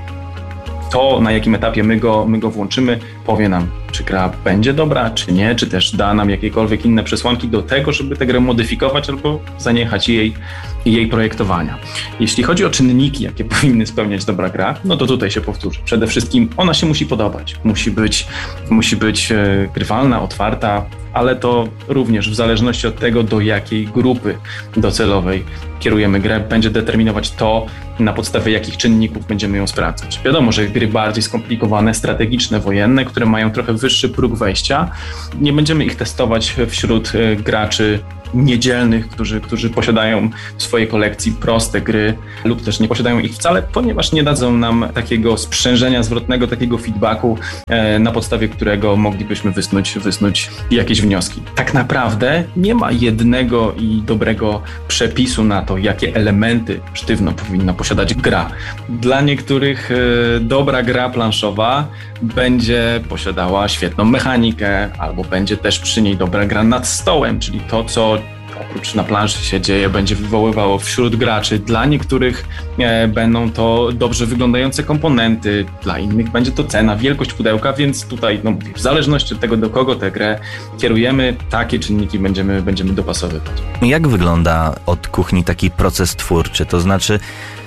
to, na jakim etapie my go, my go włączymy, powie nam, czy gra będzie dobra, czy nie, czy też da nam jakiekolwiek inne przesłanki do tego, żeby tę grę modyfikować albo zaniechać jej, jej projektowania. Jeśli chodzi o czynniki, jakie powinny spełniać dobra gra, no to tutaj się powtórzę. Przede wszystkim ona się musi podobać. Musi być, musi być e, grywalna, otwarta, ale to również w zależności od tego, do jakiej grupy docelowej kierujemy grę, będzie determinować to, na podstawie jakich czynników będziemy ją sprawdzać. Wiadomo, że gry bardziej skomplikowane, strategiczne, wojenne, które mają trochę wyższy próg wejścia, nie będziemy ich testować wśród graczy niedzielnych, którzy, którzy posiadają w swojej kolekcji proste gry lub też nie posiadają ich wcale, ponieważ nie dadzą nam takiego sprzężenia zwrotnego, takiego feedbacku, e, na podstawie którego moglibyśmy wysnuć, wysnuć jakieś wnioski. Tak naprawdę nie ma jednego i dobrego przepisu na to, jakie elementy sztywno powinna posiadać gra. Dla niektórych e, dobra gra planszowa będzie posiadała świetną mechanikę, albo będzie też przy niej dobra gra nad stołem, czyli to, co oprócz na planszy się dzieje, będzie wywoływało wśród graczy. Dla niektórych e, będą to dobrze wyglądające komponenty, dla innych będzie to cena, wielkość pudełka, więc tutaj no, w zależności od tego, do kogo tę grę kierujemy, takie czynniki będziemy, będziemy dopasowywać. Jak wygląda od kuchni taki proces twórczy? To znaczy,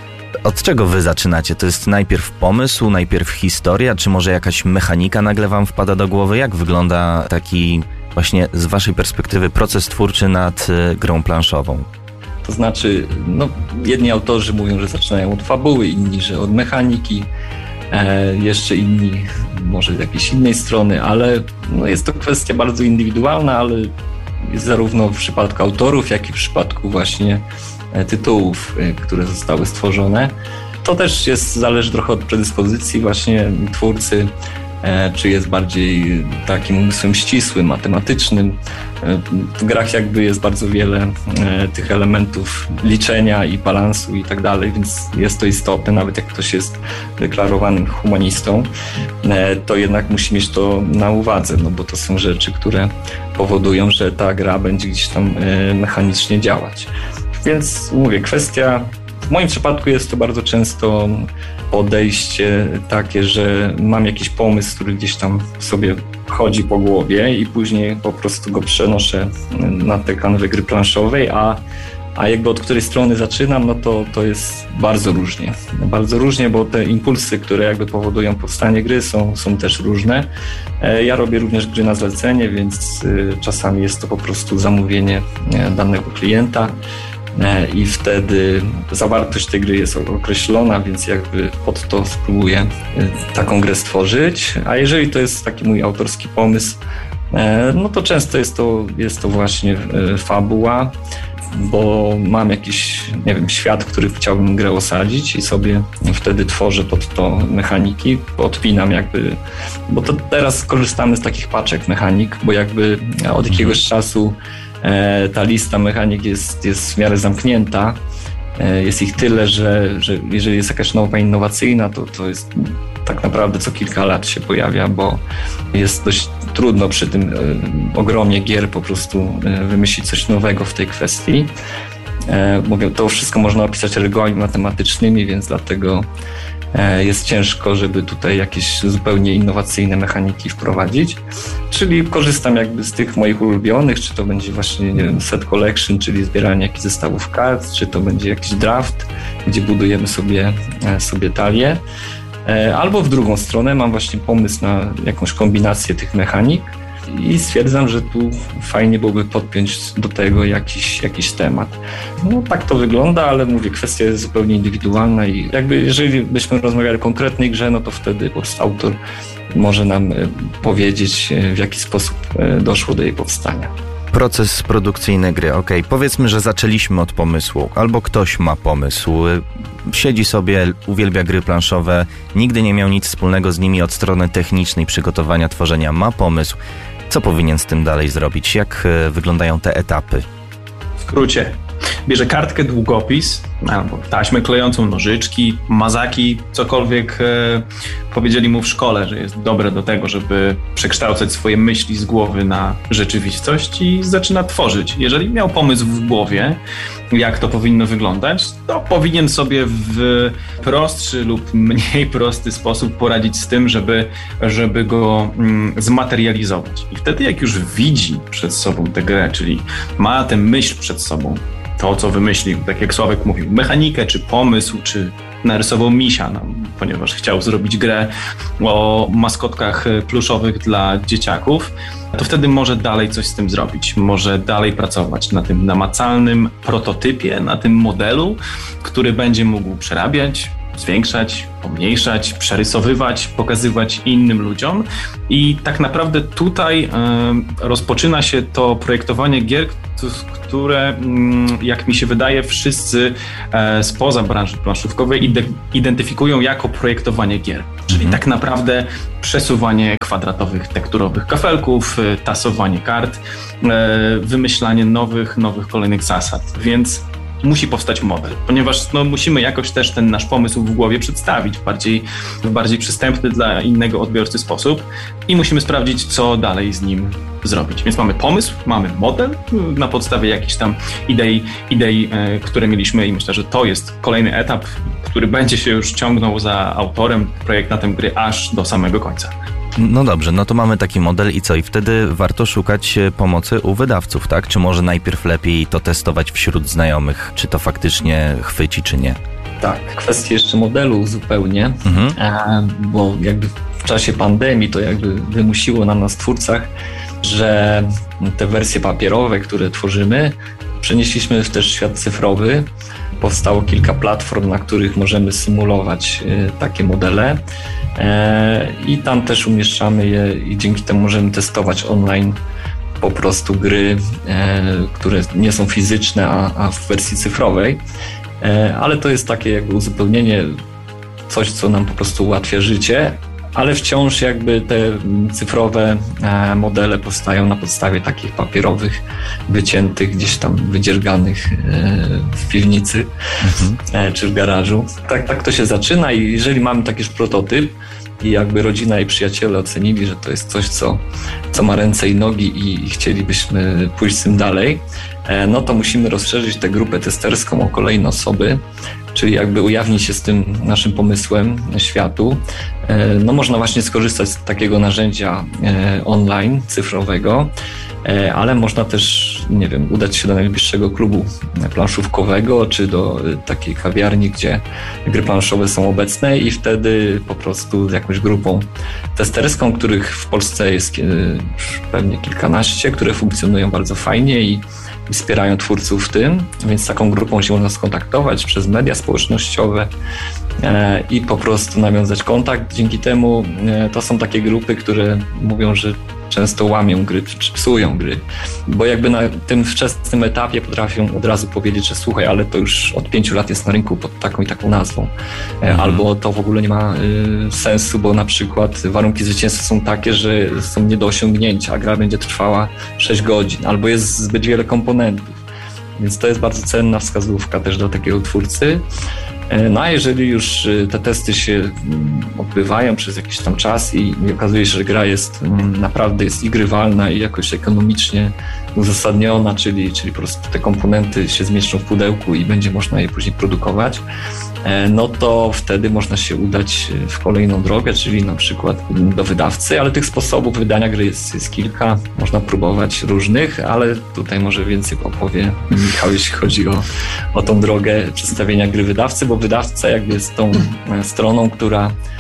od czego wy zaczynacie? To jest najpierw pomysł, najpierw historia, czy może jakaś mechanika nagle wam wpada do głowy? Jak wygląda taki właśnie z waszej perspektywy proces twórczy nad y, grą planszową? To znaczy, no, jedni autorzy mówią, że zaczynają od fabuły, inni, że od mechaniki, e, jeszcze inni może z jakiejś innej strony, ale no, jest to kwestia bardzo indywidualna, ale zarówno w przypadku autorów, jak i w przypadku właśnie tytułów, które zostały stworzone. To też jest, zależy trochę od predyspozycji właśnie twórcy, czy jest bardziej takim umysłem ścisłym, matematycznym. W grach jakby jest bardzo wiele tych elementów liczenia i balansu i tak dalej, więc jest to istotne, nawet jak ktoś jest deklarowanym humanistą, to jednak musi mieć to na uwadze, no bo to są rzeczy, które powodują, że ta gra będzie gdzieś tam mechanicznie działać. Więc mówię, kwestia, w moim przypadku jest to bardzo często podejście takie, że mam jakiś pomysł, który gdzieś tam sobie chodzi po głowie i później po prostu go przenoszę na tę kanwę gry planszowej, a, a jakby od której strony zaczynam, no to, to jest bardzo różnie. Bardzo różnie, bo te impulsy, które jakby powodują powstanie gry są, są też różne. Ja robię również gry na zlecenie, więc czasami jest to po prostu zamówienie danego klienta. I wtedy zawartość tej gry jest określona, więc jakby pod to spróbuję taką grę stworzyć. A jeżeli to jest taki mój autorski pomysł, no to często jest to, jest to właśnie fabuła, bo mam jakiś, nie wiem, świat, w który chciałbym grę osadzić i sobie wtedy tworzę pod to mechaniki, odpinam jakby, bo to teraz korzystamy z takich paczek mechanik, bo jakby od jakiegoś czasu ta lista mechanik jest, jest w miarę zamknięta. Jest ich tyle, że, że jeżeli jest jakaś nowa, innowacyjna, to, to jest tak naprawdę co kilka lat się pojawia, bo jest dość trudno przy tym ogromie gier po prostu wymyślić coś nowego w tej kwestii. Mówię, to wszystko można opisać regułami matematycznymi, więc dlatego jest ciężko, żeby tutaj jakieś zupełnie innowacyjne mechaniki wprowadzić. Czyli korzystam jakby z tych moich ulubionych, czy to będzie właśnie, nie wiem, set collection, czyli zbieranie jakichś zestawów kart, czy to będzie jakiś draft, gdzie budujemy sobie, sobie talię. Albo w drugą stronę mam właśnie pomysł na jakąś kombinację tych mechanik i stwierdzam, że tu fajnie byłoby podpiąć do tego jakiś, jakiś temat. No tak to wygląda, ale mówię, kwestia jest zupełnie indywidualna i jakby jeżeli byśmy rozmawiali o konkretnej grze, no to wtedy po prostu autor może nam powiedzieć, w jaki sposób doszło do jej powstania. Proces produkcyjny gry, okej, okay. Powiedzmy, że zaczęliśmy od pomysłu, albo ktoś ma pomysł, siedzi sobie, uwielbia gry planszowe, nigdy nie miał nic wspólnego z nimi od strony technicznej, przygotowania, tworzenia, ma pomysł. Co powinien z tym dalej zrobić? Jak wyglądają te etapy? W skrócie, bierze kartkę, długopis, albo taśmę klejącą, nożyczki, mazaki, cokolwiek e, powiedzieli mu w szkole, że jest dobre do tego, żeby przekształcać swoje myśli z głowy na rzeczywistość i zaczyna tworzyć. Jeżeli miał pomysł w głowie, jak to powinno wyglądać, to powinien sobie w prostszy lub mniej prosty sposób poradzić z tym, żeby, żeby go mm, zmaterializować. I wtedy jak już widzi przed sobą tę grę, czyli ma tę myśl przed sobą, to, co wymyślił, tak jak Sławek mówił, mechanikę, czy pomysł, czy narysował misia, no, ponieważ chciał zrobić grę o maskotkach pluszowych dla dzieciaków, to wtedy może dalej coś z tym zrobić. Może dalej pracować na tym namacalnym prototypie, na tym modelu, który będzie mógł przerabiać, zwiększać, pomniejszać, przerysowywać, pokazywać innym ludziom. I tak naprawdę tutaj y, rozpoczyna się to projektowanie gier, które, y, jak mi się wydaje, wszyscy y, spoza branży planszówkowej ide- identyfikują jako projektowanie gier. Czyli mhm. tak naprawdę przesuwanie kwadratowych, tekturowych kafelków, y, tasowanie kart, y, wymyślanie nowych, nowych kolejnych zasad. Więc musi powstać model, ponieważ no, musimy jakoś też ten nasz pomysł w głowie przedstawić w bardziej, w bardziej przystępny dla innego odbiorcy sposób i musimy sprawdzić, co dalej z nim zrobić. Więc mamy pomysł, mamy model na podstawie jakichś tam idei, idei, które mieliśmy i myślę, że to jest kolejny etap, który będzie się już ciągnął za autorem, projektantem gry aż do samego końca. No dobrze, no to mamy taki model i co? I wtedy warto szukać pomocy u wydawców, tak? Czy może najpierw lepiej to testować wśród znajomych? Czy to faktycznie chwyci, czy nie? Tak, kwestia jeszcze modelu zupełnie, mhm. e, bo jakby w czasie pandemii to jakby wymusiło na nas twórcach, że te wersje papierowe, które tworzymy, przenieśliśmy w też świat cyfrowy. Powstało kilka platform, na których możemy symulować e, takie modele. I tam też umieszczamy je i dzięki temu możemy testować online po prostu gry, które nie są fizyczne, a, a w wersji cyfrowej. Ale to jest takie jakby uzupełnienie, coś, co nam po prostu ułatwia życie, ale wciąż jakby te cyfrowe modele powstają na podstawie takich papierowych, wyciętych, gdzieś tam wydzierganych w piwnicy mhm. czy w garażu. Tak, tak to się zaczyna i jeżeli mamy taki już prototyp i jakby rodzina i przyjaciele ocenili, że to jest coś, co, co ma ręce i nogi i chcielibyśmy pójść z tym dalej, no to musimy rozszerzyć tę grupę testerską o kolejne osoby, czyli jakby ujawnić się z tym naszym pomysłem światu. No można właśnie skorzystać z takiego narzędzia online, cyfrowego, ale można też, nie wiem, udać się do najbliższego klubu planszówkowego, czy do takiej kawiarni, gdzie gry planszowe są obecne i wtedy po prostu z jakąś grupą testerską, których w Polsce jest pewnie kilkanaście, które funkcjonują bardzo fajnie i i wspierają twórców w tym, więc taką grupą się można skontaktować przez media społecznościowe e, i po prostu nawiązać kontakt. Dzięki temu e, to są takie grupy, które mówią, że często łamią gry, czy psują gry, bo jakby na tym wczesnym etapie potrafią od razu powiedzieć, że słuchaj, ale to już od pięciu lat jest na rynku pod taką i taką nazwą, mhm. albo to w ogóle nie ma y, sensu, bo na przykład warunki zwycięstwa są takie, że są nie do osiągnięcia, a gra będzie trwała sześć godzin, albo jest zbyt wiele komponentów, więc to jest bardzo cenna wskazówka też do takiego twórcy. No a jeżeli już te testy się odbywają przez jakiś tam czas i okazuje się, że gra jest naprawdę jest i grywalna i jakoś ekonomicznie uzasadniona, czyli, czyli po prostu te komponenty się zmieszczą w pudełku i będzie można je później produkować, no to wtedy można się udać w kolejną drogę, czyli na przykład do wydawcy, ale tych sposobów wydania gry jest, jest kilka, można próbować różnych, ale tutaj może więcej opowie Michał, jeśli chodzi o, o tą drogę przedstawienia gry wydawcy, bo wydawca jakby jest tą stroną, która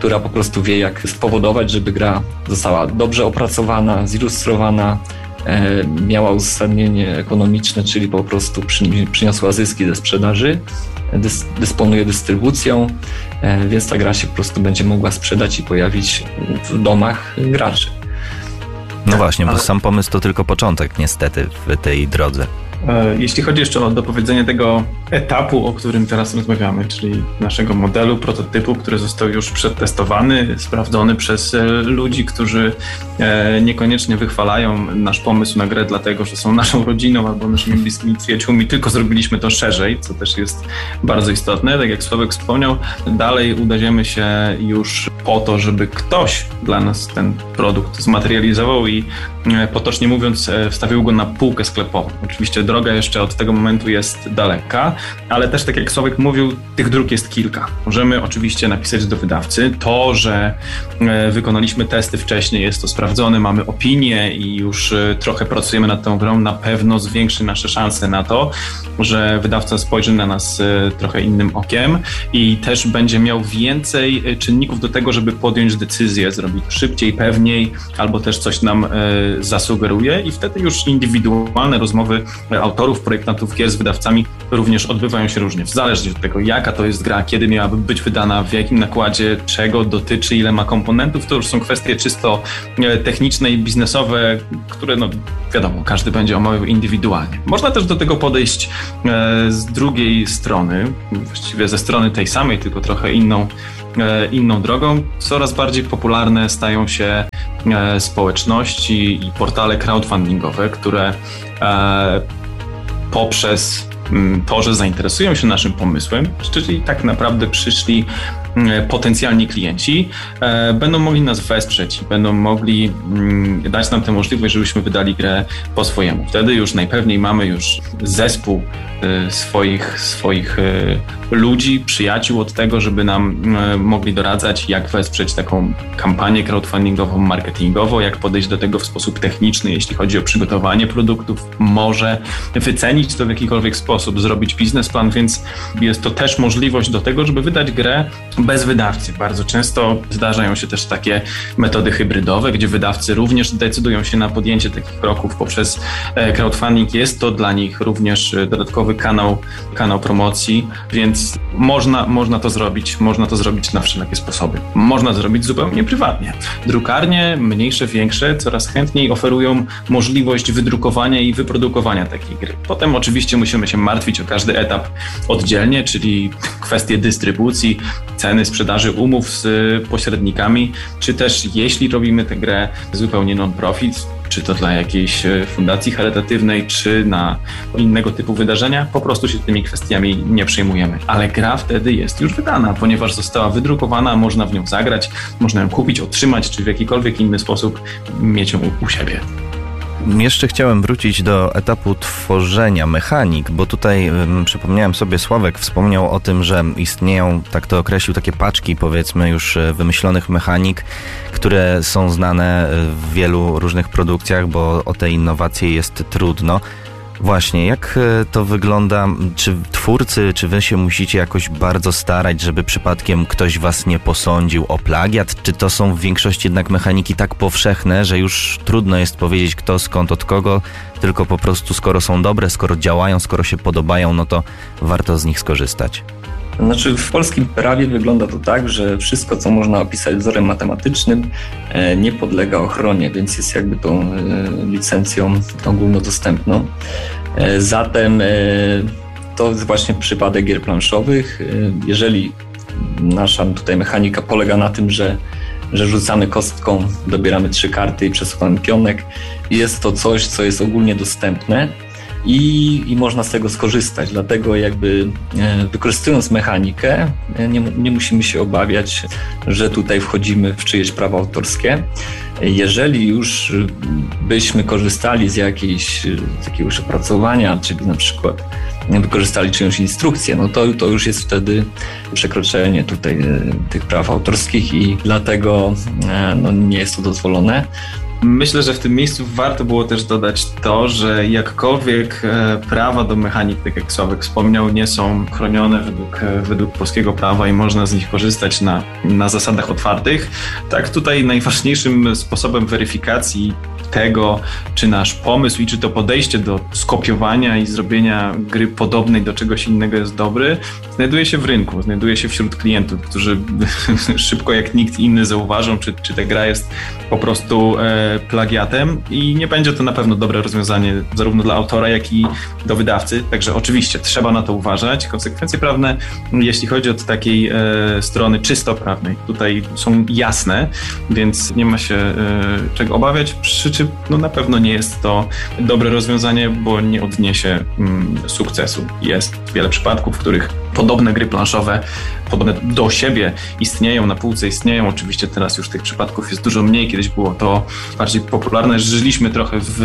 która po prostu wie, jak spowodować, żeby gra została dobrze opracowana, zilustrowana, e, miała uzasadnienie ekonomiczne, czyli po prostu przy, przyniosła zyski ze sprzedaży, dys, dysponuje dystrybucją, e, więc ta gra się po prostu będzie mogła sprzedać i pojawić w domach graczy. No właśnie, bo sam pomysł to tylko początek niestety w tej drodze. Jeśli chodzi jeszcze o dopowiedzenie tego etapu, o którym teraz rozmawiamy, czyli naszego modelu, prototypu, który został już przetestowany, sprawdzony przez ludzi, którzy niekoniecznie wychwalają nasz pomysł na grę dlatego, że są naszą rodziną albo naszymi bliskimi przyjaciółmi, tylko zrobiliśmy to szerzej, co też jest bardzo istotne. Tak jak Sławek wspomniał, dalej uderzymy się już po to, żeby ktoś dla nas ten produkt zmaterializował i potocznie mówiąc wstawił go na półkę sklepową. Oczywiście droga jeszcze od tego momentu jest daleka, ale też tak jak Sławek mówił, tych dróg jest kilka. Możemy oczywiście napisać do wydawcy. To, że wykonaliśmy testy wcześniej, jest to sprawdzone, mamy opinię i już trochę pracujemy nad tą grą, na pewno zwiększy nasze szanse na to, że wydawca spojrzy na nas trochę innym okiem i też będzie miał więcej czynników do tego, żeby podjąć decyzję, zrobić szybciej, pewniej, albo też coś nam zasugeruje i wtedy już indywidualne rozmowy autorów, projektantów gier z wydawcami również odbywają się różnie. W zależności od tego, jaka to jest gra, kiedy miałaby być wydana, w jakim nakładzie, czego dotyczy, ile ma komponentów, to już są kwestie czysto techniczne i biznesowe, które no wiadomo, każdy będzie omawiał indywidualnie. Można też do tego podejść z drugiej strony, właściwie ze strony tej samej, tylko trochę inną inną drogą. Coraz bardziej popularne stają się społeczności i portale crowdfundingowe, które poprzez to, że zainteresują się naszym pomysłem, czyli tak naprawdę przyszli potencjalni klienci, będą mogli nas wesprzeć, będą mogli dać nam tę możliwość, żebyśmy wydali grę po swojemu. Wtedy już najpewniej mamy już zespół swoich, swoich ludzi, przyjaciół od tego, żeby nam mogli doradzać, jak wesprzeć taką kampanię crowdfundingową, marketingową, jak podejść do tego w sposób techniczny, jeśli chodzi o przygotowanie produktów, może wycenić to w jakikolwiek sposób, zrobić biznesplan, więc jest to też możliwość do tego, żeby wydać grę bez wydawcy. Bardzo często zdarzają się też takie metody hybrydowe, gdzie wydawcy również decydują się na podjęcie takich kroków poprzez crowdfunding. Jest to dla nich również dodatkowy kanał, kanał promocji, więc można, można to zrobić, można to zrobić na wszelakie sposoby. Można zrobić zupełnie prywatnie. Drukarnie, mniejsze, większe, coraz chętniej oferują możliwość wydrukowania i wyprodukowania takiej gry. Potem oczywiście musimy się martwić o każdy etap oddzielnie, czyli kwestie dystrybucji, ceny sprzedaży, umów z pośrednikami, czy też jeśli robimy tę grę zupełnie non-profit, czy to dla jakiejś fundacji charytatywnej, czy na innego typu wydarzenia, po prostu się tymi kwestiami nie przejmujemy. Ale gra wtedy jest już wydana, ponieważ została wydrukowana, można w nią zagrać, można ją kupić, otrzymać, czy w jakikolwiek inny sposób mieć ją u, u siebie. Jeszcze chciałem wrócić do etapu tworzenia mechanik, bo tutaj um, przypomniałem sobie, Sławek wspomniał o tym, że istnieją, tak to określił, takie paczki, powiedzmy, już wymyślonych mechanik, które są znane w wielu różnych produkcjach, bo o te innowacje jest trudno. Właśnie, jak to wygląda? Czy twórcy, czy wy się musicie jakoś bardzo starać, żeby przypadkiem ktoś was nie posądził o plagiat? Czy to są w większości jednak mechaniki tak powszechne, że już trudno jest powiedzieć kto, skąd, od kogo, tylko po prostu skoro są dobre, skoro działają, skoro się podobają, no to warto z nich skorzystać? Znaczy w polskim prawie wygląda to tak, że wszystko, co można opisać wzorem matematycznym, nie podlega ochronie, więc jest jakby tą licencją ogólnodostępną. Zatem to jest właśnie przypadek gier planszowych. Jeżeli nasza tutaj mechanika polega na tym, że, że rzucamy kostką, dobieramy trzy karty i przesuwamy pionek, jest to coś, co jest ogólnie dostępne. I, i można z tego skorzystać, dlatego jakby e, wykorzystując mechanikę nie, nie musimy się obawiać, że tutaj wchodzimy w czyjeś prawa autorskie. Jeżeli już byśmy korzystali z, jakiejś, z jakiegoś opracowania, czyli na przykład wykorzystali czyjąś instrukcję, no to, to już jest wtedy przekroczenie tutaj tych praw autorskich i dlatego no, nie jest to dozwolone. Myślę, że w tym miejscu warto było też dodać to, że jakkolwiek prawa do mechanik, tak jak Sławek wspomniał, nie są chronione według, według polskiego prawa i można z nich korzystać na, na zasadach otwartych, tak tutaj najważniejszym sposobem weryfikacji tego, czy nasz pomysł i czy to podejście do skopiowania i zrobienia gry podobnej do czegoś innego jest dobry, znajduje się w rynku, znajduje się wśród klientów, którzy szybko jak nikt inny zauważą, czy, czy ta gra jest po prostu e, plagiatem i nie będzie to na pewno dobre rozwiązanie zarówno dla autora, jak i do wydawcy. Także oczywiście trzeba na to uważać. Konsekwencje prawne, jeśli chodzi od takiej e, strony czysto prawnej, tutaj są jasne, więc nie ma się e, czego obawiać. Przy czym no, na pewno nie jest to dobre rozwiązanie, bo nie odniesie mm, sukcesu. Jest wiele przypadków, w których podobne gry planszowe, podobne do siebie istnieją, na półce istnieją. Oczywiście teraz już tych przypadków jest dużo mniej. Kiedyś było to bardziej popularne. Żyliśmy trochę w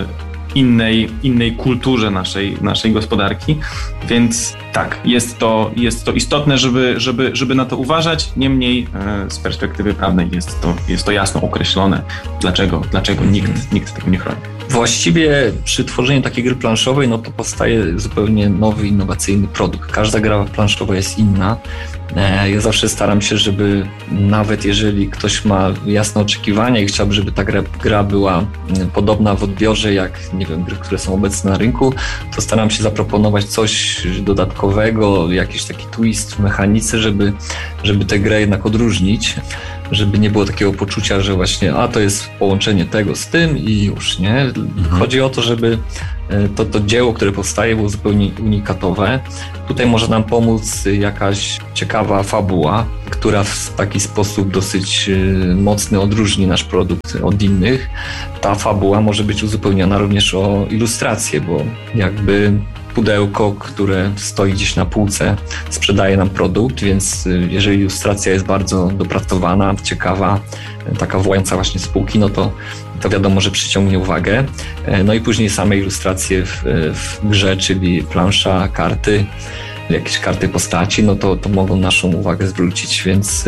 innej, innej kulturze naszej, naszej gospodarki, więc tak, jest to, jest to istotne, żeby, żeby, żeby na to uważać. Niemniej e, z perspektywy prawnej jest to, jest to jasno określone, dlaczego, dlaczego nikt, nikt tego nie chroni. Właściwie przy tworzeniu takiej gry planszowej, no to powstaje zupełnie nowy, innowacyjny produkt. Każda gra planszowa jest inna. Ja zawsze staram się, żeby nawet jeżeli ktoś ma jasne oczekiwania i chciałby, żeby ta gra, gra była podobna w odbiorze jak, nie wiem, gry, które są obecne na rynku, to staram się zaproponować coś dodatkowego, jakiś taki twist w mechanice, żeby, żeby tę grę jednak odróżnić, żeby nie było takiego poczucia, że właśnie a to jest połączenie tego z tym i już, nie? Mhm. Chodzi o to, żeby to, to dzieło, które powstaje, było zupełnie unikatowe. Tutaj może nam pomóc jakaś ciekawa fabuła, która w taki sposób dosyć mocny odróżni nasz produkt od innych. Ta fabuła może być uzupełniona również o ilustrację, bo jakby pudełko, które stoi gdzieś na półce, sprzedaje nam produkt, więc jeżeli ilustracja jest bardzo dopracowana, ciekawa, taka wołająca właśnie z półki, no to, to wiadomo, że przyciągnie uwagę. No i później same ilustracje w, w grze, czyli plansza, karty, jakieś karty postaci, no to, to mogą naszą uwagę zwrócić, więc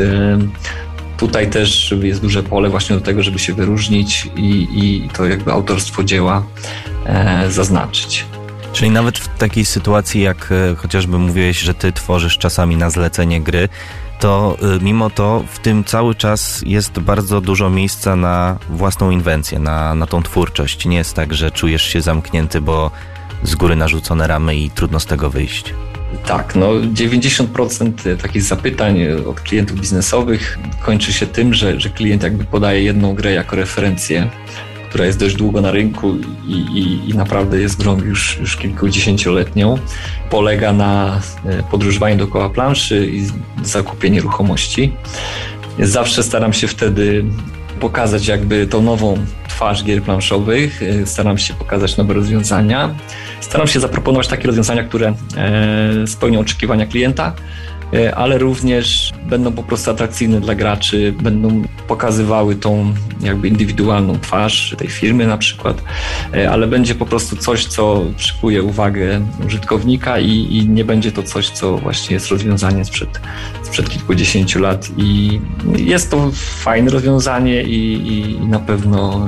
tutaj też jest duże pole właśnie do tego, żeby się wyróżnić i, i to jakby autorstwo dzieła e, zaznaczyć. Czyli nawet w takiej sytuacji, jak chociażby mówiłeś, że ty tworzysz czasami na zlecenie gry, to mimo to w tym cały czas jest bardzo dużo miejsca na własną inwencję, na, na tą twórczość. Nie jest tak, że czujesz się zamknięty, bo z góry narzucone ramy i trudno z tego wyjść. Tak, no dziewięćdziesiąt procent takich zapytań od klientów biznesowych kończy się tym, że, że klient jakby podaje jedną grę jako referencję, która jest dość długo na rynku i, i, i naprawdę jest grą już, już kilkudziesięcioletnią. Polega na podróżowaniu dookoła planszy i zakupie nieruchomości. Zawsze staram się wtedy pokazać jakby tą nową twarz gier planszowych, staram się pokazać nowe rozwiązania. Staram się zaproponować takie rozwiązania, które e, spełnią oczekiwania klienta, ale również będą po prostu atrakcyjne dla graczy, będą pokazywały tą jakby indywidualną twarz tej firmy na przykład, ale będzie po prostu coś, co przykuje uwagę użytkownika i, i nie będzie to coś, co właśnie jest rozwiązanie sprzed, sprzed kilkudziesięciu lat i jest to fajne rozwiązanie i, i, i na pewno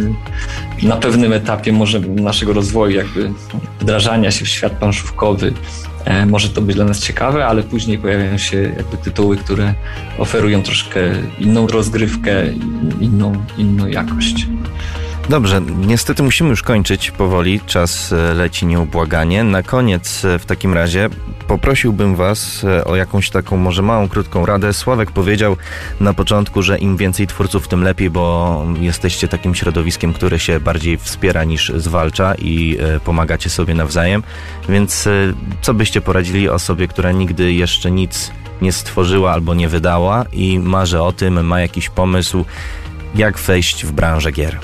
yy, na pewnym etapie może naszego rozwoju jakby wdrażania się w świat planszówkowy może to być dla nas ciekawe, ale później pojawiają się jakby tytuły, które oferują troszkę inną rozgrywkę, inną, inną jakość. Dobrze, niestety musimy już kończyć powoli, czas leci nieubłaganie. Na koniec w takim razie poprosiłbym was o jakąś taką może małą, krótką radę. Sławek powiedział na początku, że im więcej twórców, tym lepiej, bo jesteście takim środowiskiem, które się bardziej wspiera niż zwalcza i pomagacie sobie nawzajem. Więc co byście poradzili osobie, która nigdy jeszcze nic nie stworzyła albo nie wydała i marzy o tym, ma jakiś pomysł, jak wejść w branżę gier?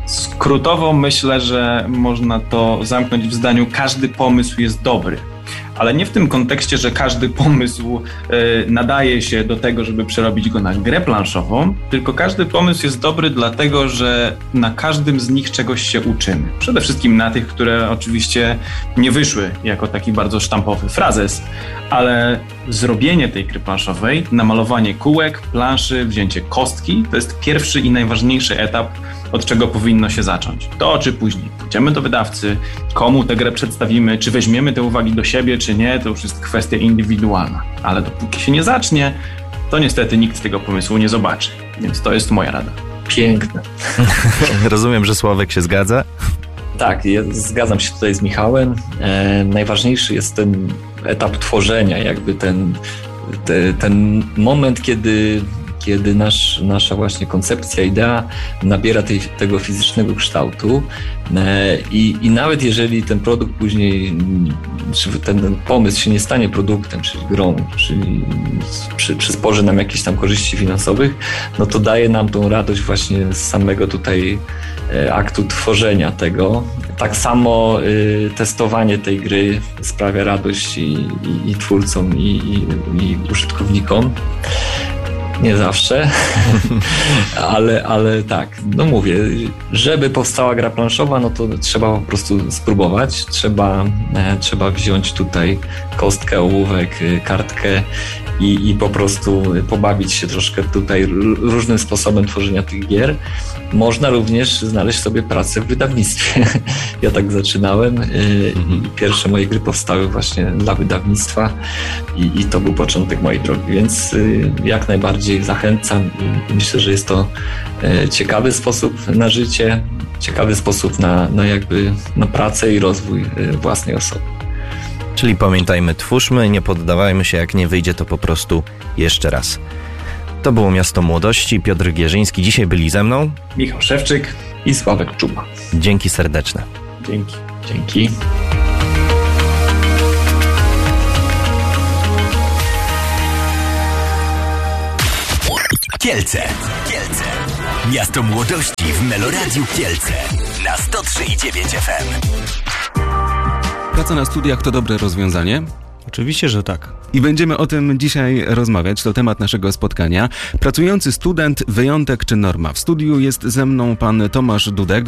Skrótowo myślę, że można to zamknąć w zdaniu: każdy pomysł jest dobry, ale nie w tym kontekście, że każdy pomysł y, nadaje się do tego, żeby przerobić go na grę planszową, tylko każdy pomysł jest dobry dlatego, że na każdym z nich czegoś się uczymy. Przede wszystkim na tych, które oczywiście nie wyszły jako taki bardzo sztampowy frazes, ale zrobienie tej gry planszowej, namalowanie kółek, planszy, wzięcie kostki, to jest pierwszy i najważniejszy etap, od czego powinno się zacząć. To czy później pójdziemy do wydawcy, komu tę grę przedstawimy, czy weźmiemy te uwagi do siebie, czy nie, to już jest kwestia indywidualna. Ale dopóki się nie zacznie, to niestety nikt tego pomysłu nie zobaczy. Więc to jest moja rada. Piękne. Rozumiem, że Sławek się zgadza? Tak, ja zgadzam się tutaj z Michałem. E, najważniejszy jest ten etap tworzenia, jakby ten, te, ten moment, kiedy, kiedy nasz, nasza właśnie koncepcja, idea nabiera tej, tego fizycznego kształtu e, i, i nawet jeżeli ten produkt później, czy ten, ten pomysł się nie stanie produktem, czyli grą, czyli przy, przysporzy nam jakichś tam korzyści finansowych, no to daje nam tą radość właśnie z samego tutaj aktu tworzenia tego. Tak samo y, testowanie tej gry sprawia radość i, i, i twórcom, i, i, i użytkownikom. Nie zawsze, ale, ale tak, no mówię, żeby powstała gra planszowa, no to trzeba po prostu spróbować, trzeba, e, trzeba wziąć tutaj kostkę, ołówek, kartkę i, i po prostu pobawić się troszkę tutaj różnym sposobem tworzenia tych gier. Można również znaleźć sobie pracę w wydawnictwie. Ja tak zaczynałem. Pierwsze moje gry powstały właśnie dla wydawnictwa i, i to był początek mojej drogi, więc jak najbardziej zachęcam i myślę, że jest to ciekawy sposób na życie, ciekawy sposób na, na jakby na pracę i rozwój własnej osoby. Czyli pamiętajmy, twórzmy, nie poddawajmy się, jak nie wyjdzie, to po prostu jeszcze raz. To było Miasto Młodości. Piotr Gierzyński. Dzisiaj byli ze mną Michał Szewczyk i Sławek Czuba. Dzięki serdeczne. Dzięki. Dzięki. Kielce. Kielce. Miasto Młodości w Meloradiu Kielce. Na sto trzy i dziewięć F M. Praca na studiach to dobre rozwiązanie? Oczywiście, że tak. I będziemy o tym dzisiaj rozmawiać, to temat naszego spotkania. Pracujący student, wyjątek czy norma? W studiu jest ze mną pan Tomasz Dudek,